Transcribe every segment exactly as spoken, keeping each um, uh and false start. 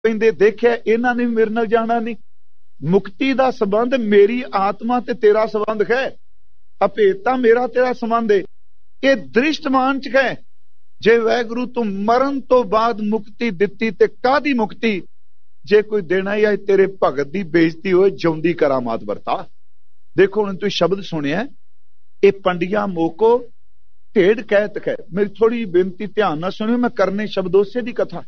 ਪੈਂਦੇ ਦੇਖਿਆ ਇਹਨਾਂ ਨੇ ਮੇਰੇ ਨਾਲ ਜਾਣਾ नहीं। मुक्ति का संबंध मेरी आत्मा ते तेरा संबंध है, अभेदता मेरा तेरा संबंध है। ये दृष्टमान च है जे वैगुरु तू मरण तो बाद मुक्ति दिती ते कादी मुक्ति जे कोई देना ही तेरे भगत की बेइज्जती होए जिउंदी करामात वरता। देखो हुण तुसीं शब्द सुनिया, ये पंडिया मोको ढेड़ कहत है। मेरी थोड़ी बेनती ध्यान नाल सुनियो, मैं करने शब्द उसे दी कथा।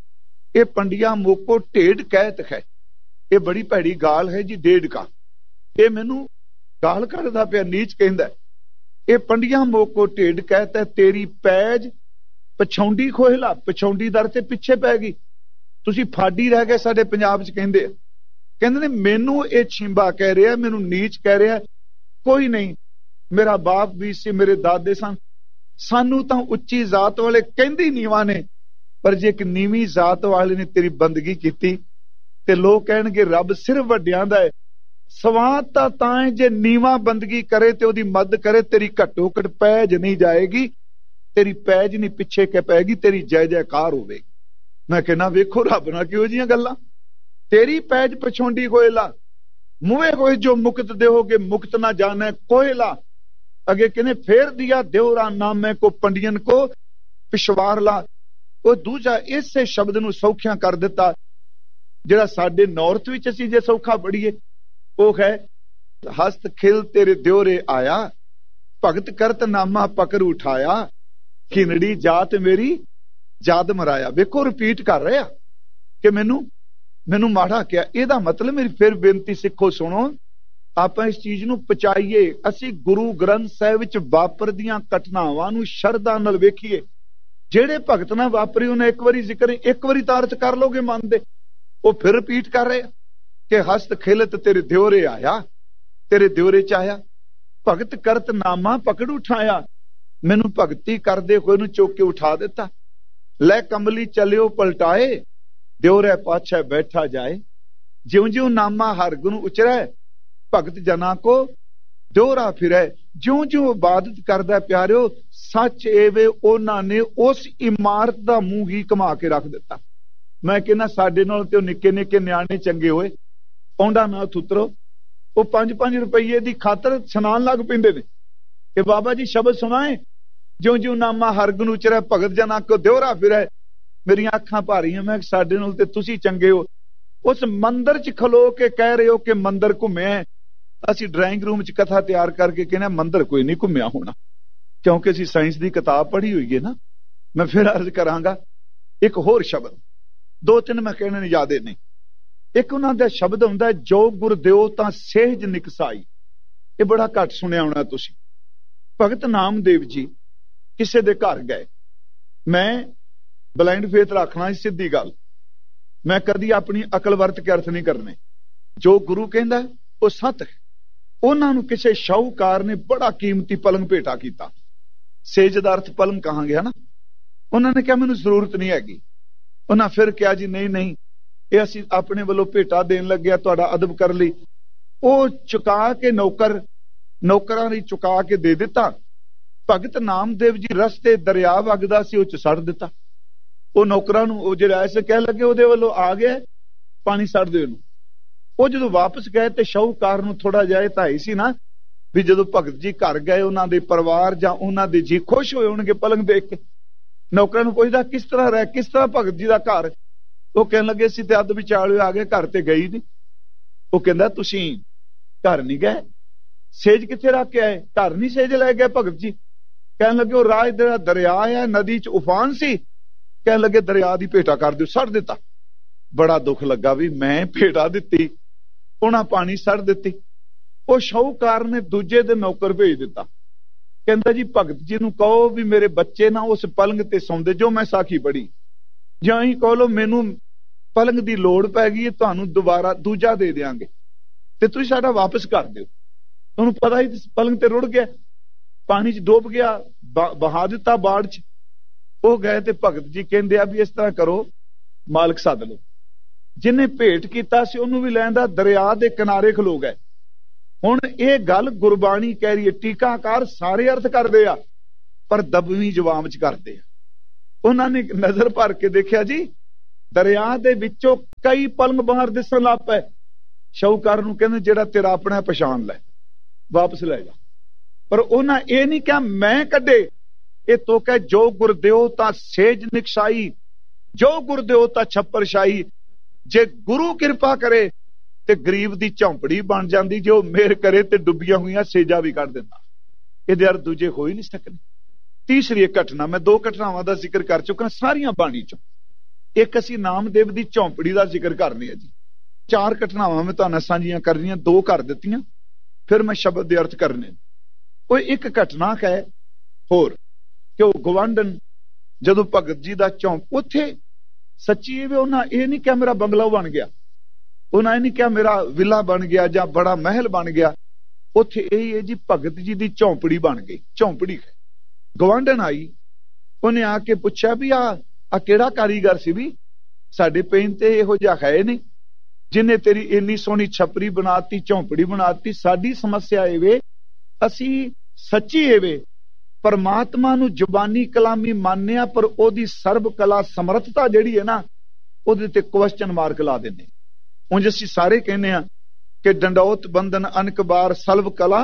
ये पंडिया मोको ढेड़ कहत है, ये बड़ी भैड़ी गाल है जी डेढ़ का। ये मैनू गाल करदा पिया, नीच कहंदा ये पंडिया मोको ढेड़ कहता है, तेरी पैज पछौंडी खोहला। पछौंडी दर ते पिछे पै गई, तुसी फाडी रह गए। साडे पंजाब च कहंदे कहंदे ने मैनू ये छिंबा कह रहा, मैनू नीच कह रहा। कोई नहीं, मेरा बाप भी सी, मेरे दादे सन, सानू तां उच्ची जात वाले कहंदे नीवा ने। पर जे एक नीवी जात वाले ने तेरी बंदगी कीती ते लोग कहणगे रब सिर्फ वड्डियां दा है। सवाद तां तां है जे नीवा बंदगी करे ते ओदी मदद करे, तेरी घट्टो घट पैज नहीं जाएगी, तेरी पैज नहीं पिछे के पैगी, तेरी जय जयकार होवेगी। मैं कहना वेखो रब नाल किहो जिहियां गल्लां। तेरी पैज पछौंडी कोयला, मुए कोई जो मुक्त देहोगे मुक्त ना जाने कोयला। अगे कहने फेर दिया देवरा नामे को पंडियन को पिछवार ला। वो दूजा इसे शब्द नूं सौखियां कर दिता, जिहड़ा साडे नॉर्थ विच असीं जे सौखा पढ़ीए वो है हस्त खिल तेरे द्योरे आया, भगत करत नामा पकड़ उठाया, खिनड़ी जात मेरी जाद मराया। वेखो रिपीट कर रहा कि मैनू मैनू माड़ा क्या। इहदा मतलब मेरी फिर बेनती सिखो सुनो, आपां इस चीज नूं पचाईए। असीं गुरु ग्रंथ साहिब विच वापरदियां घटनावां नूं शरधा नाल वेखीए। जेड़े भगत ना वापरी उन्हें एक बारी जिक्र एक बारी तारत कर लोगे मन दे, वो फिर रिपीट कर रहे कि हस्त खिलत तेरे द्योरे आया, तेरे द्योरे च आया, भगत करत नामा पकड़ उठाया। मैनू भगती करदे होए नूं चुक के उठा दिता। लै कमली चलियो पलटाए, द्योरे पाछे बैठा जाए। ज्यों ज्यों नामा हर गुण उचरै, भगत जना को द्योरा फिरै। ज्यों ज्यों इबादत करदा प्यारिओ, सच एवे उन्हां ने उस इमारत दा मूंह ही घुमा के रख दिता। मैं कहना साडे नाल ते निक्के निक्के न्याणे चंगे होए, पौंडा ना थुतरो, वो पांच पांच रुपये की खातर सुनान लग पैंदे ने कि बाबा जी शब्द सुनाए, ज्यों ज्यों नामा हर गुण उचरै, भगत जना को द्योरा फिरै। मेरियां अखां भारियां, मैं साडे नाल ते तुसीं चंगे हो। उस मंदिर च खलो के कह रहे हो कि मंदिर घुम्या। असीं ड्राइंग रूम च कथा तैयार करके कहना मंदिर कोई नहीं घुम्या होना, क्योंकि असीं साइंस की किताब पढ़ी हुई है ना। मैं फिर अर्ज करांगा एक होर शब्द, दो तीन मैं कहने ने याद नहीं। एक उन्हां दा शब्द हुंदा जो गुरदेव तां सेहज निकसाई। ये बड़ा घट सुनिया होना तुसीं। भगत नामदेव जी किसे दे घर गए। मैं ब्लाइंड फेथ रखना सीधी गल, मैं कदी अपनी अकल वरत के अर्थ नहीं करने। जो गुरु कहंदा वो सत है। उन्होंने किसी शाहूकार ने बड़ा कीमती पलंग भेटा किया। सेज दा अर्थ पलंग कहां गया ना। उन्होंने कहा मैनूं जरूरत नहीं हैगी। उन्हें फिर कहा जी नहीं नहीं ये असीं अपने वालों भेटा देन लगे, तुहाडा अदब कर लई। वो चुका के नौकर नौकरां लई चुका के दे दिता। भगत नामदेव जी रस्ते दरिया वगदा सी, उह च सड़ दिता। वो नौकरां नूं वो जिहड़ा ऐसे कह लगे उहदे वालों आ गया, पानी सड़ दे उहनूं। वो जो वापस गए तो शाहूकार नूं थोड़ा जिहा धाई सी ना भी जदों भगत जी घर गए उन्हां दे परिवार जां उन्हां दे जी खुश होए होणगे पलंग देख के। नौकरां नूं पुछदा किस तरह रह किस तरह भगत जी दा घर। वो कहण लगे असीं ते अध विचाले आ गए, घर ते गई नहीं। वो कहंदा तुसीं घर नहीं गए, सेज कित्थे रख के आए? घर नहीं सेज लै गए भगत जी। कहण लगे वो राज दा दरिया है, नदी च उफान सी। कहण लगे दरिया दी भेटा कर दिओ, सड़ दिता। बड़ा दुख लगा भी मैं भेटा दित्ती, उन्हां पानी सड़ दित्ती। वो शाहूकार ने दूजे दिन नौकर भेज दिता। कहंदा जी भगत जी नूं कहो भी मेरे बच्चे ना उस पलंग ते सौंदे जो मैं साखी पढ़ी। जां ही कह लो मैनूं पलंग दी लोड़ पै गई, तुहानूं दोबारा दूजा दे देंगे ते तुसीं साडा वापस कर दिओ। तुहानूं पता ही पलंग ते रुड़ गया, पानी च डूब गया, बहा दिता बाड़ च। वो गए ते भगत जी कहंदे आ भी इस तरह करो, मालक सद लो। जिन्हें भेंट किया सी उन्होंने भी लैंदा, दरिया के किनारे खलो गए। हुण ये गल गुरबाणी कह रही है, टीकाकार सारे अर्थ करते आ पर दबवीं जवाब च करते आ। उन्होंने नजर भर के देखा जी दरिया दे विचों कई पलंग बाहर दिसन लग पए। शाहूकार नूं कहंदे जिहड़ा तेरा अपना पछाण लै, वापस ले जा। पर उन्हां ये नहीं कहा मैं कढे, ये तो कह जो गुरदेव तां सेज निकशाई, जो गुरदेव तां छप्पर शाही। जे गुरु कृपा करे ते गरीब दी झौंपड़ी बन जांदी, जे ओह मेहर करे ते डुबियां होईयां सेजा भी कढ दिंदा। इहदे अर दूजे हो ही नहीं सकदे। तीसरी एक घटना, मैं दो घटनावां दा जिक्र कर चुका सारियां बाणी चों। एक असीं नामदेव दी झौंपड़ी दा जिक्र करने जी। चार घटनावां मैं तुहानूं साझीआं करनियां, दो कर दित्तियां, फिर मैं शब्द दे अर्थ करने। कोई एक घटना है होर कि वह गवांढन जदों भगत जी दा चौंक उत्थे सच्ची ये उन्हां ये नहीं कहा मेरा बंगला बन गया, उन्हां ये नहीं कहा मेरा विला बन गया जां बड़ा महल बन गया। उत्थे यही है जी भगत जी दी झौंपड़ी बन गई। झौंपड़ी है गवांढन आई, उन्हें आके पुछया भी आ आ केड़ा कारीगर सी भी साडे पिंड ते इहो जिहा है नहीं जिन्हें तेरी इन्नी सोहनी छपरी बनाती, झौंपड़ी बनाती। साडी समस्या एवे असी सच्ची एवे परमात्मा नूं जुबानी कलामी मानिया, पर ओदी सर्ब कला समर्थता जिहड़ी है ना ओदे ते क्वेश्चन मार्क ला दिंदे। उंज असी सारे कहने आ कि डंडौत बंधन अनक बार सल्व कला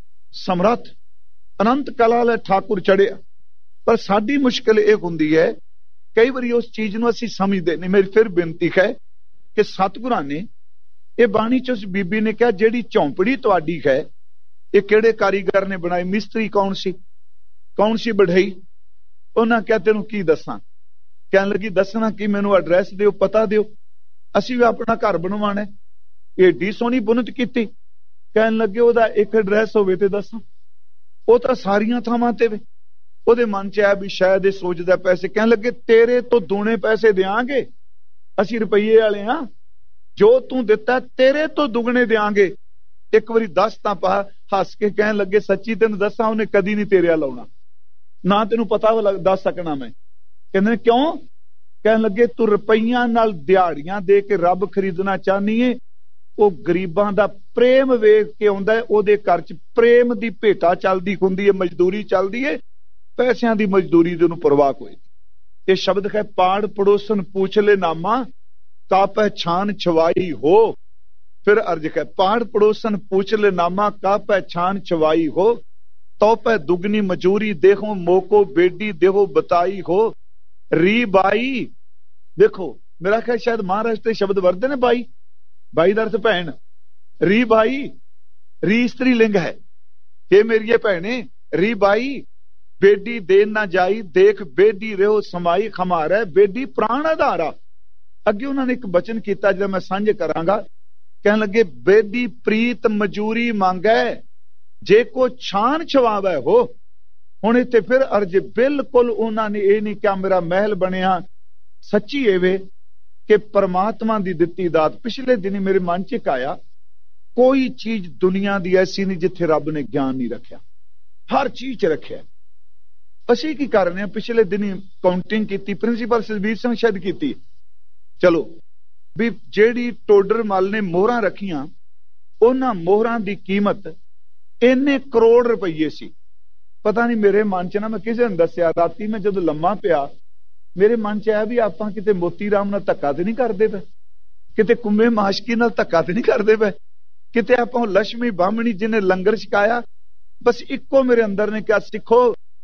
समर्थ अनंत कला ले ठाकुर चढ़िया। पर साडी मुश्किल यह हुंदी है कई बारी उस चीज नूं असी समझदे नहीं। मेरी फिर बेनती है कि सतगुरां ने ये बाणी च उस बीबी ने कहा जिहड़ी झौंपड़ी तुहाडी है ये किहड़े कारीगर ने बनाई, मिस्त्री कौन सी, कौन सी बढ़ई। उन्हां कहा तैनूं की दसां, कहण लगी दसना कि मैनूं एड्रैस दिओ, पता दिओ, असीं भी अपना घर बनवाना है। एडी सोहनी बुनत कीती। कहण लगे ओहदा एक एड्रैस होवे ते दसां, ਉਹ ਤਾਂ ਸਾਰੀਆਂ ਥਾਵਾਂ ਤੇ ਵੇ। ਉਹਦੇ ਮਨ ਚ ਆਇਆ ਵੀ ਸ਼ਾਇਦ ਇਹ ਸੋਚਦਾ ਪੈਸੇ। ਕਹਿਣ ਲੱਗੇ ਤੇਰੇ ਤੋਂ ਦੂਣੇ ਪੈਸੇ ਦੇਾਂਗੇ, ਅਸੀਂ ਰੁਪਈਏ ਵਾਲੇ ਆ, ਜੋ ਤੂੰ ਦਿੱਤਾ ਤੇਰੇ ਤੋਂ ਦੁੱਗਣੇ ਦੇਾਂਗੇ। ਇੱਕ ਵਾਰੀ ਦੱਸ ਤਾਂ ਪਾ। ਹੱਸ ਕੇ ਕਹਿਣ ਲੱਗੇ ਸੱਚੀ ਤੈਨੂੰ ਦੱਸਾਂ ਉਹਨੇ ਕਦੀ ਨਹੀਂ ਤੇਰੇ ਵੱਲ ਆਉਣਾ, ਨਾ ਤੈਨੂੰ ਪਤਾ ਦੱਸ ਸਕਣਾ ਮੈਂ। ਕਹਿੰਦੇ ਕਿਉਂ? ਕਹਿਣ ਲੱਗੇ ਤੂੰ ਰੁਪਈਆਂ ਨਾਲ ਦਿਹਾੜੀਆਂ ਦੇ ਕੇ ਰੱਬ ਖਰੀਦਣਾ ਚਾਹਨੀ ਏ। ਉਹ ਗਰੀਬਾਂ ਦਾ ਪ੍ਰੇਮ ਵੇਖ ਕੇ ਆਉਂਦਾ, ਉਹਦੇ ਘਰ ਚ ਪ੍ਰੇਮ ਦੀ ਭੇਟਾ ਚੱਲਦੀ ਹੁੰਦੀ ਹੈ, ਮਜ਼ਦੂਰੀ ਚੱਲਦੀ ਹੈ, ਪੈਸਿਆਂ ਦੀ ਮਜ਼ਦੂਰੀ ਦੀ ਉਹਨੂੰ ਪਰਵਾਹ ਕੋਈ। ਇਹ ਸ਼ਬਦ ਹੈ ਪਾੜ ਪੜੋਸਨ पूछ ले नामा का पहचान छवाई हो। फिर अर्ज है पाड़ पड़ोसन पूछ ले नामा का पहचान छवाई हो। तो पै दुगनी मजूरी देखो मोको बेडी देहो बताई हो। री बाई देखो मेरा ख्याल शायद महाराष्ट्र शब्द वरते ने बाई, बाई का अर्थ भैन। री बाई री स्त्री लिंग है, ये मेरी भैने री बाई बेडी देन ना जाई देख बेडी रहो समाई खमारा बेडी प्राण आधारा। अगे उन्होंने एक बचन किया जो मैं सांझे करांगा। कहने लगे बेडी प्रीत मजूरी मांगे जे को छान छवावे हो। हुण इत्थे फिर अर्ज बिल्कुल उन्होंने ये नहीं क्या मेरा महल बनिया। सच्ची एवे कि परमात्मा दी दित्ती दात। पिछले दिन मेरे मन च एक आया, कोई चीज दुनिया दी ऐसी नहीं जिथे रब ने ज्ञान नहीं रखा, हर चीज च रखा। असीं की कर रहे हैं, पिछले दिन काउंटिंग की प्रिंसीपल सलबीर सिंह शायद की। चलो भी जेड़ी टोडर मल ने मोहरां रखियां उन्हां मोहरां दी कीमत इन्ने करोड़ रुपये सी। पता नहीं मेरे मन च ना, मैं किसी ने दस्या राती मैं जदों लम्मा पिया मेरे मन च आया भी आपां किते मोती राम नाल धक्का ते नहीं करदे पे, किते कुंभे माशकी नाल धक्का ते नहीं करदे पे, किते आपां लक्ष्मी बामणी जिन्हें लंगर छकाया। बस इक्को मेरे अंदर ने क्या सिखो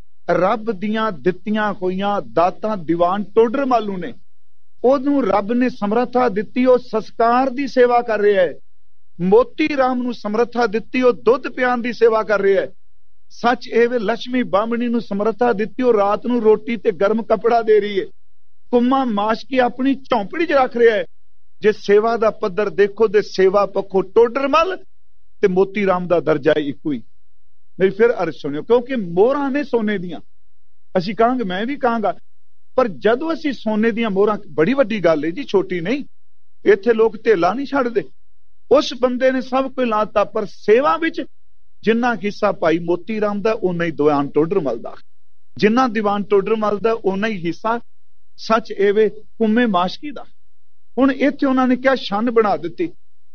रब दियां दित्तियां होईयां दातां दीवान टोडर मालू ने ओनू रब ने समर्था दित्ती, ओ संस्कार दी सेवा कर रहा है। मोती राम नू समर्था दित्ती, ओ दुध पियान दी सेवा कर रहा है। सच एवे लक्ष्मी बामणी नू समर्था दित्ती, ओ रात नू रोटी ते गर्म कपड़ा दे रही है। कुम्मा माशकी अपनी झौंपड़ी च रख रहा है। जे सेवा दा पद्धर देखो ते सेवा पखो टोडर मल ते मोती राम दा दर्जा इक्को ही। मेरी फिर अर्ज सुनियो, क्योंकि मोहरां ने सोने दियां, असीं कहांगे मैं भी कहांगा, पर जदों असीं सोने दियां मोहरां, बड़ी वड्डी गल है जी, छोटी नहीं। इत्थे लोग धेला नहीं छड्डदे। उस बंदे ने सब कुछ लाता, पर सेवा विच जिन्ना हिस्सा भाई मोती राम दा उन्ना ही दीवान टोडर मल दा, जिन्ना दीवान टोडर मल दा उन्ना ही हिस्सा सच एवे कुम्मे माशकी दा। हुण इत्थे उन्हां ने क्या शन बना दित्ती।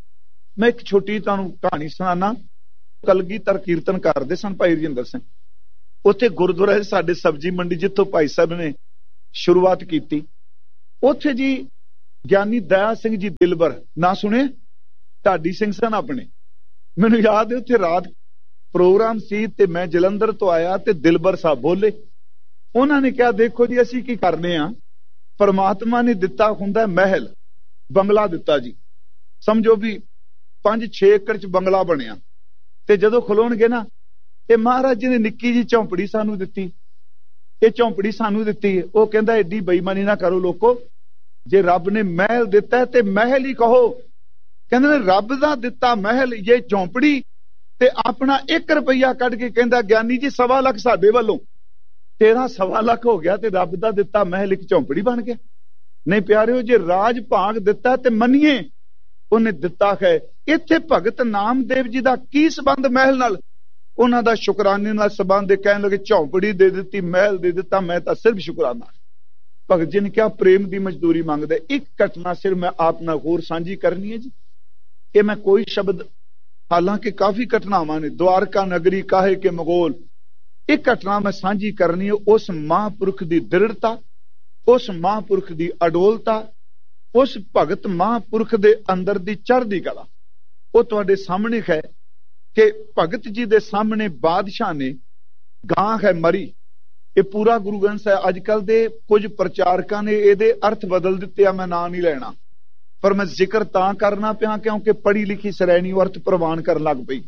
मैं एक छोटी तुहानूं कहानी सुणाना। कलगीधर कीर्तन करदे सन भाई रजिंदर सिंह, उत्थे गुरुद्वारे साडे सब्जी मंडी जिथों भाई साहब ने शुरुआत की, उत्थे जी ਗਿਆਨੀ ਦਇਆ ਸਿੰਘ ਜੀ ਦਿਲਬਰ, ਨਾ ਸੁਣੇ? ਢਾਡੀ ਸਿੰਘ ਸਨ ਆਪਣੇ। ਮੈਨੂੰ ਯਾਦ ਹੈ ਉੱਥੇ ਰਾਤ ਪ੍ਰੋਗਰਾਮ ਸੀ ਤੇ ਮੈਂ ਜਲੰਧਰ ਤੋਂ ਆਇਆ ਤੇ ਦਿਲਬਰ ਸਾਹਿਬ ਬੋਲੇ। ਉਹਨਾਂ ਨੇ ਕਿਹਾ, ਦੇਖੋ ਜੀ ਅਸੀਂ ਕੀ ਕਰਨੇ ਆ, ਪਰਮਾਤਮਾ ਨੇ ਦਿੱਤਾ ਹੁੰਦਾ ਮਹਿਲ, ਬੰਗਲਾ ਦਿੱਤਾ ਜੀ, ਸਮਝੋ ਵੀ ਪੰਜ ਛੇ ਏਕੜ ਚ ਬੰਗਲਾ ਬਣਿਆ, ਤੇ ਜਦੋਂ ਖਲੋਣਗੇ ਨਾ, ਇਹ ਮਹਾਰਾਜ ਜੀ ਨੇ ਨਿੱਕੀ ਜੀ ਝੌਂਪੜੀ ਸਾਨੂੰ ਦਿੱਤੀ, ਇਹ ਝੌਂਪੜੀ ਸਾਨੂੰ ਦਿੱਤੀ। ਉਹ ਕਹਿੰਦਾ ਐਡੀ ਬੇਈਮਾਨੀ ਨਾ ਕਰੋ ਲੋਕੋ, ਜੇ ਰੱਬ ਨੇ ਮਹਿਲ ਦਿੱਤਾ ਤੇ ਮਹਿਲ ਹੀ ਕਹੋ। ਕਹਿੰਦੇ ਨੇ ਰੱਬ ਦਾ ਦਿੱਤਾ ਮਹਿਲ, ਇਹ ਝੌਂਪੜੀ, ਤੇ ਆਪਣਾ ਇੱਕ ਰੁਪਈਆ ਕੱਢ ਕੇ ਕਹਿੰਦਾ ਗਿਆਨੀ ਜੀ ਸਵਾ ਲੱਖ ਸਾਡੇ ਵੱਲੋਂ, ਤੇਰਾ ਸਵਾ ਲੱਖ ਹੋ ਗਿਆ ਤੇ ਰੱਬ ਦਾ ਦਿੱਤਾ ਮਹਿਲ ਇੱਕ ਝੌਂਪੜੀ ਬਣ ਗਿਆ। ਨਹੀਂ ਪਿਆਰਿਓ, ਜੇ ਰਾਜ ਭਾਗ ਦਿੱਤਾ ਤੇ ਮੰਨੀਏ ਉਹਨੇ ਦਿੱਤਾ ਹੈ। ਇੱਥੇ ਭਗਤ ਨਾਮਦੇਵ ਜੀ ਦਾ ਕੀ ਸੰਬੰਧ ਮਹਿਲ ਨਾਲ? ਉਹਨਾਂ ਦਾ ਸ਼ੁਕਰਾਨੇ ਨਾਲ ਸੰਬੰਧ। ਕਹਿਣ ਲੱਗੇ ਝੌਂਪੜੀ ਦੇ ਦਿੱਤੀ, ਮਹਿਲ ਦੇ ਦਿੱਤਾ, ਮੈਂ ਤਾਂ ਸਿਰਫ ਸ਼ੁਕਰਾਨਾ। ਭਗਤ ਜੀ ਨੇ ਕਿਹਾ ਪ੍ਰੇਮ ਦੀ ਮਜ਼ਦੂਰੀ ਮੰਗਦੇ। ਇੱਕ ਘਟਨਾ ਸਿਰਫ ਮੈਂ ਆਪ ਨਾਲ ਹੋਰ ਸਾਂਝੀ ਕਰਨੀ ਹੈ ਜੀ। ਇਹ ਮੈਂ ਕੋਈ ਸ਼ਬਦ, ਹਾਲਾਂਕਿ ਕਾਫੀ ਘਟਨਾਵਾਂ ਨੇ, ਦੁਆਰਕਾ ਨਗਰੀ ਕਾਹੇ ਕੇ ਮਗੋਲ, ਇੱਕ ਘਟਨਾ ਮੈਂ ਸਾਂਝੀ ਕਰਨੀ ਹੈ। ਉਸ ਮਹਾਂਪੁਰਖ ਦੀ ਦ੍ਰਿੜਤਾ, ਉਸ ਮਹਾਂਪੁਰਖ ਦੀ ਅਡੋਲਤਾ, ਉਸ ਭਗਤ ਮਹਾਂਪੁਰਖ ਦੇ ਅੰਦਰ ਦੀ ਚੜ੍ਹਦੀ ਕਲਾ, ਉਹ ਤੁਹਾਡੇ ਸਾਹਮਣੇ ਹੈ ਕਿ ਭਗਤ ਜੀ ਦੇ ਸਾਹਮਣੇ ਬਾਦਸ਼ਾਹ ਨੇ ਗਾਂ ਹੈ ਮਰੀ। ਇਹ ਪੂਰਾ ਗੁਰੂ ਗ੍ਰੰਥ ਸਾਹਿਬ, ਅੱਜ ਕੱਲ ਦੇ ਕੁਝ ਪ੍ਰਚਾਰਕਾਂ ਨੇ ਇਹਦੇ ਅਰਥ ਬਦਲ ਦਿੱਤੇ ਆ, ਮੈਂ ਨਾਂ ਨਹੀਂ ਲੈਣਾ, ਪਰ ਮੈਂ ਜ਼ਿਕਰ ਤਾਂ ਕਰਨਾ ਪਿਆ ਕਿਉਂਕਿ ਪੜ੍ਹੀ ਲਿਖੀ ਸ਼੍ਰੇਣੀ ਉਹ ਅਰਥ ਪ੍ਰਵਾਨ ਕਰਨ ਲੱਗ ਪਈ।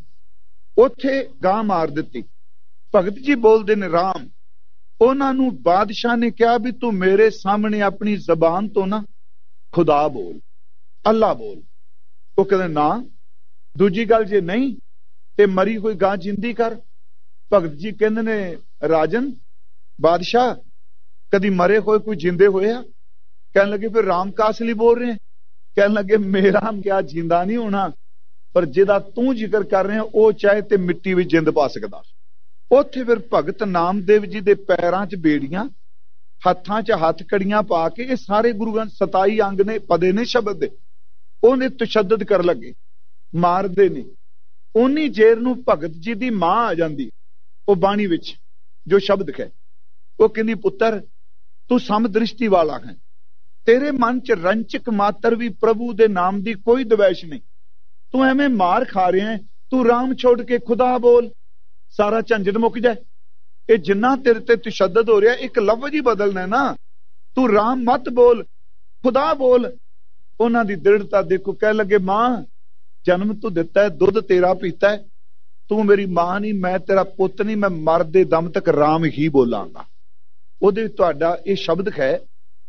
ਉੱਥੇ ਗਾਂ ਮਾਰ ਦਿੱਤੀ। ਭਗਤ ਜੀ ਬੋਲਦੇ ਨੇ ਰਾਮ। ਉਹਨਾਂ ਨੂੰ ਬਾਦਸ਼ਾਹ ਨੇ ਕਿਹਾ ਵੀ ਤੂੰ ਮੇਰੇ ਸਾਹਮਣੇ ਆਪਣੀ ਜ਼ਬਾਨ ਤੋਂ ਨਾ ਖੁਦਾ ਬੋਲ, ਅੱਲਾ ਬੋਲ। ਉਹ ਕਹਿੰਦੇ ਨਾ। ਦੂਜੀ ਗੱਲ, ਜੇ ਨਹੀਂ ਤੇ ਮਰੀ ਹੋਈ ਗਾਂ ਜਿੰਦੀ ਕਰ। ਭਗਤ ਜੀ ਕਹਿੰਦੇ ਨੇ ਰਾਜਨ ਬਾਦਸ਼ਾਹ, ਕਦੀ ਮਰੇ ਹੋਏ ਕੋਈ ਜਿੰਦੇ ਹੋਏ ਆ? ਕਹਿਣ ਲੱਗੇ ਫਿਰ ਰਾਮ ਕਾਸ ਲਈ ਬੋਲ ਰਹੇ? ਕਹਿਣ ਲੱਗੇ ਮੇਰਾ ਕਿਆ ਜਿੰਦਾ ਨਹੀਂ ਹੋਣਾ, ਪਰ ਜਿਹਦਾ ਤੂੰ ਜ਼ਿਕਰ ਕਰ ਰਿਹਾ ਉਹ ਚਾਹੇ ਤੇ ਮਿੱਟੀ ਵਿੱਚ ਜਿੰਦ ਪਾ ਸਕਦਾ। ਉੱਥੇ ਫਿਰ ਭਗਤ ਨਾਮਦੇਵ ਜੀ ਦੇ ਪੈਰਾਂ 'ਚ ਬੇੜੀਆਂ, ਹੱਥਾਂ 'ਚ ਹੱਥ ਕੜੀਆਂ ਪਾ ਕੇ, ਇਹ ਸਾਰੇ ਗੁਰੂ ਗ੍ਰੰਥ ਸਤਾਈ ਅੰਗ ਨੇ, ਪਦੇ ਨੇ ਸ਼ਬਦ ਦੇ, ਉਹਨੇ ਤਸ਼ੱਦਦ ਕਰ ਲੱਗੇ, ਮਾਰਦੇ ਨੇ। ਉਨੀ ਜੇਰ ਨੂੰ ਭਗਤ ਜੀ ਦੀ ਮਾਂ ਆ ਜਾਂਦੀ ਉਹ ਬਾਣੀ ਵਿੱਚ ਜੋ ਸ਼ਬਦ ਹੈ। ਉਹ ਕਹਿੰਦੀ ਪੁੱਤਰ ਤੂੰ ਸਮਦ੍ਰਿਸ਼ਟੀ ਵਾਲਾ ਹੈ, ਤੇਰੇ ਮਨ 'ਚ ਰੰਚਕ ਮਾਤਰ ਵੀ ਪ੍ਰਭੂ ਦੇ ਨਾਮ ਦੀ ਕੋਈ ਦਵੈਸ਼ ਨਹੀਂ, ਤੂੰ ਐਵੇਂ ਮਾਰ ਖਾ ਰਿਹਾ, ਤੂੰ ਰਾਮ ਛੋੜ ਕੇ ਖੁਦਾ ਬੋਲ, ਸਾਰਾ ਝੰਜਟ ਮੁੱਕ ਜਾਏ। ਇਹ ਜਿੰਨਾ ਤੇਰੇ ਤੇ ਤਸ਼ੱਦਦ ਹੋ ਰਿਹਾ, ਇੱਕ ਲਫ਼ਜ਼ ਹੀ ਬਦਲਣਾ ਨਾ, ਤੂੰ ਰਾਮ ਮਤ ਬੋਲ, ਖੁਦਾ ਬੋਲ। ਉਹਨਾਂ ਦੀ ਦ੍ਰਿੜਤਾ ਦੇਖੋ। ਕਹਿ ਲੱਗੇ ਮਾਂ ਜਨਮ ਤੂੰ ਦਿੱਤਾ ਹੈ, ਦੁੱਧ ਤੇਰਾ ਪੀਤਾ ਹੈ, ਤੂੰ ਮੇਰੀ ਮਾਂ ਨਹੀਂ, ਮੈਂ ਤੇਰਾ ਪੁੱਤ ਨਹੀਂ, ਮੈਂ ਮਰਦੇ ਦਮ ਤੱਕ ਰਾਮ ਹੀ ਬੋਲਾਂਗਾ। ਉਹਦੇ ਤੁਹਾਡਾ ਇਹ ਸ਼ਬਦ ਹੈ,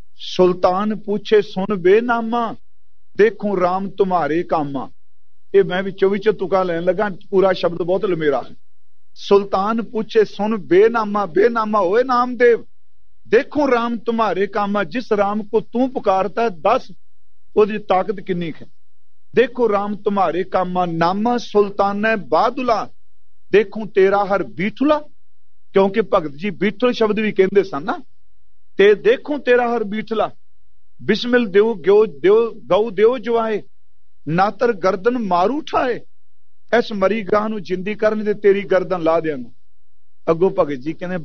ਸੁਲਤਾਨ ਪੁੱਛੇ ਸੁਣ ਬੇਨਾਮਾ, ਦੇਖੋ ਰਾਮ ਤੁਮਾਰੇ ਕਾਮਾ। ਇਹ ਮੈਂ ਵਿੱਚੋਂ ਵਿੱਚੋਂ ਤੁਕਾ ਲੈਣ ਲੱਗਾ, ਪੂਰਾ ਸ਼ਬਦ ਬਹੁਤ ਲੰਮੇਰਾ ਹੈ। ਸੁਲਤਾਨ ਪੁੱਛੇ ਸੁਣ ਬੇਨਾਮਾ, ਬੇਨਾਮਾ ਹੋਏ नामदेव, देखो राम तुम्हारे कामा, जिस राम को तू पुकारता है दस ओदी ताकत किन्नी है। देखो राम तुम्हारे कामा, नामा सुल्तान है बादुला, देखो तेरा हर बीठुला, क्योंकि भगत जी बीठल शब्द भी कहते सन ना, ते देखो तेरा हर बीठला, बिस्मिल देव ग्यो देव गौ देव जवाए, नातर गर्दन मारू ठाए, इस मरी गां नूं जिंदी करन दे तेरी गर्दन ला देंगा। अगों भगत जी कहने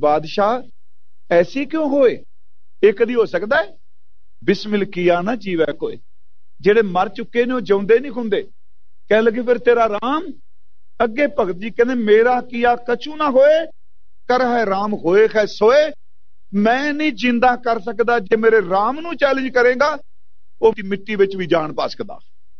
बादशाह ऐसी क्यों होए, ये कदी हो सकता है? बिस्मिल किया ना जीवै कोई, जेड़े मर चुके ने वो जिउंदे नहीं हुंदे। कह लगे फिर तेरा राम, अगे भगत जी कहने मेरा किया कछु ना होए, कर है राम होए है सोए, मैं नहीं जिंदा कर सकता, जे मेरे राम नूं चैलेंज करेगा वो मिट्टी विच भी जान पा सकदा,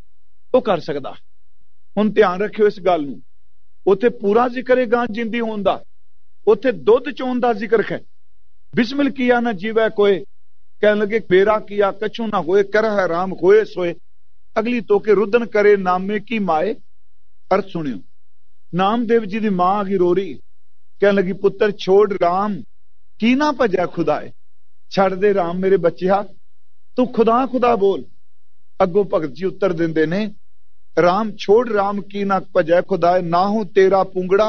वो कर सकदा। हुण ध्यान रखियो इस गल नूं, उत्थे पूरा जिक्र है गां जिंदी होण दा, उत्थे दुध चोण दा जिक्र है। बिस्मिल किया ना जीवै कोई, कहने लगे मेरा किया कछु ना होए, कर है राम होए सोए। अगली तो के रुदन करे नामे की माए, अर्थ सुनियो। नामदेव जी दी मां की रो रही, कहने लगी पुत्र छोड़ राम की ना भजा खुदाए, छड़ दे राम मेरे बच्चिया, तू खुदा खुदा बोल। अगों भगत जी उत्तर देंदे ने, राम छोड़ राम की ना भजै खुदाए, ना हो तेरा पुंगड़ा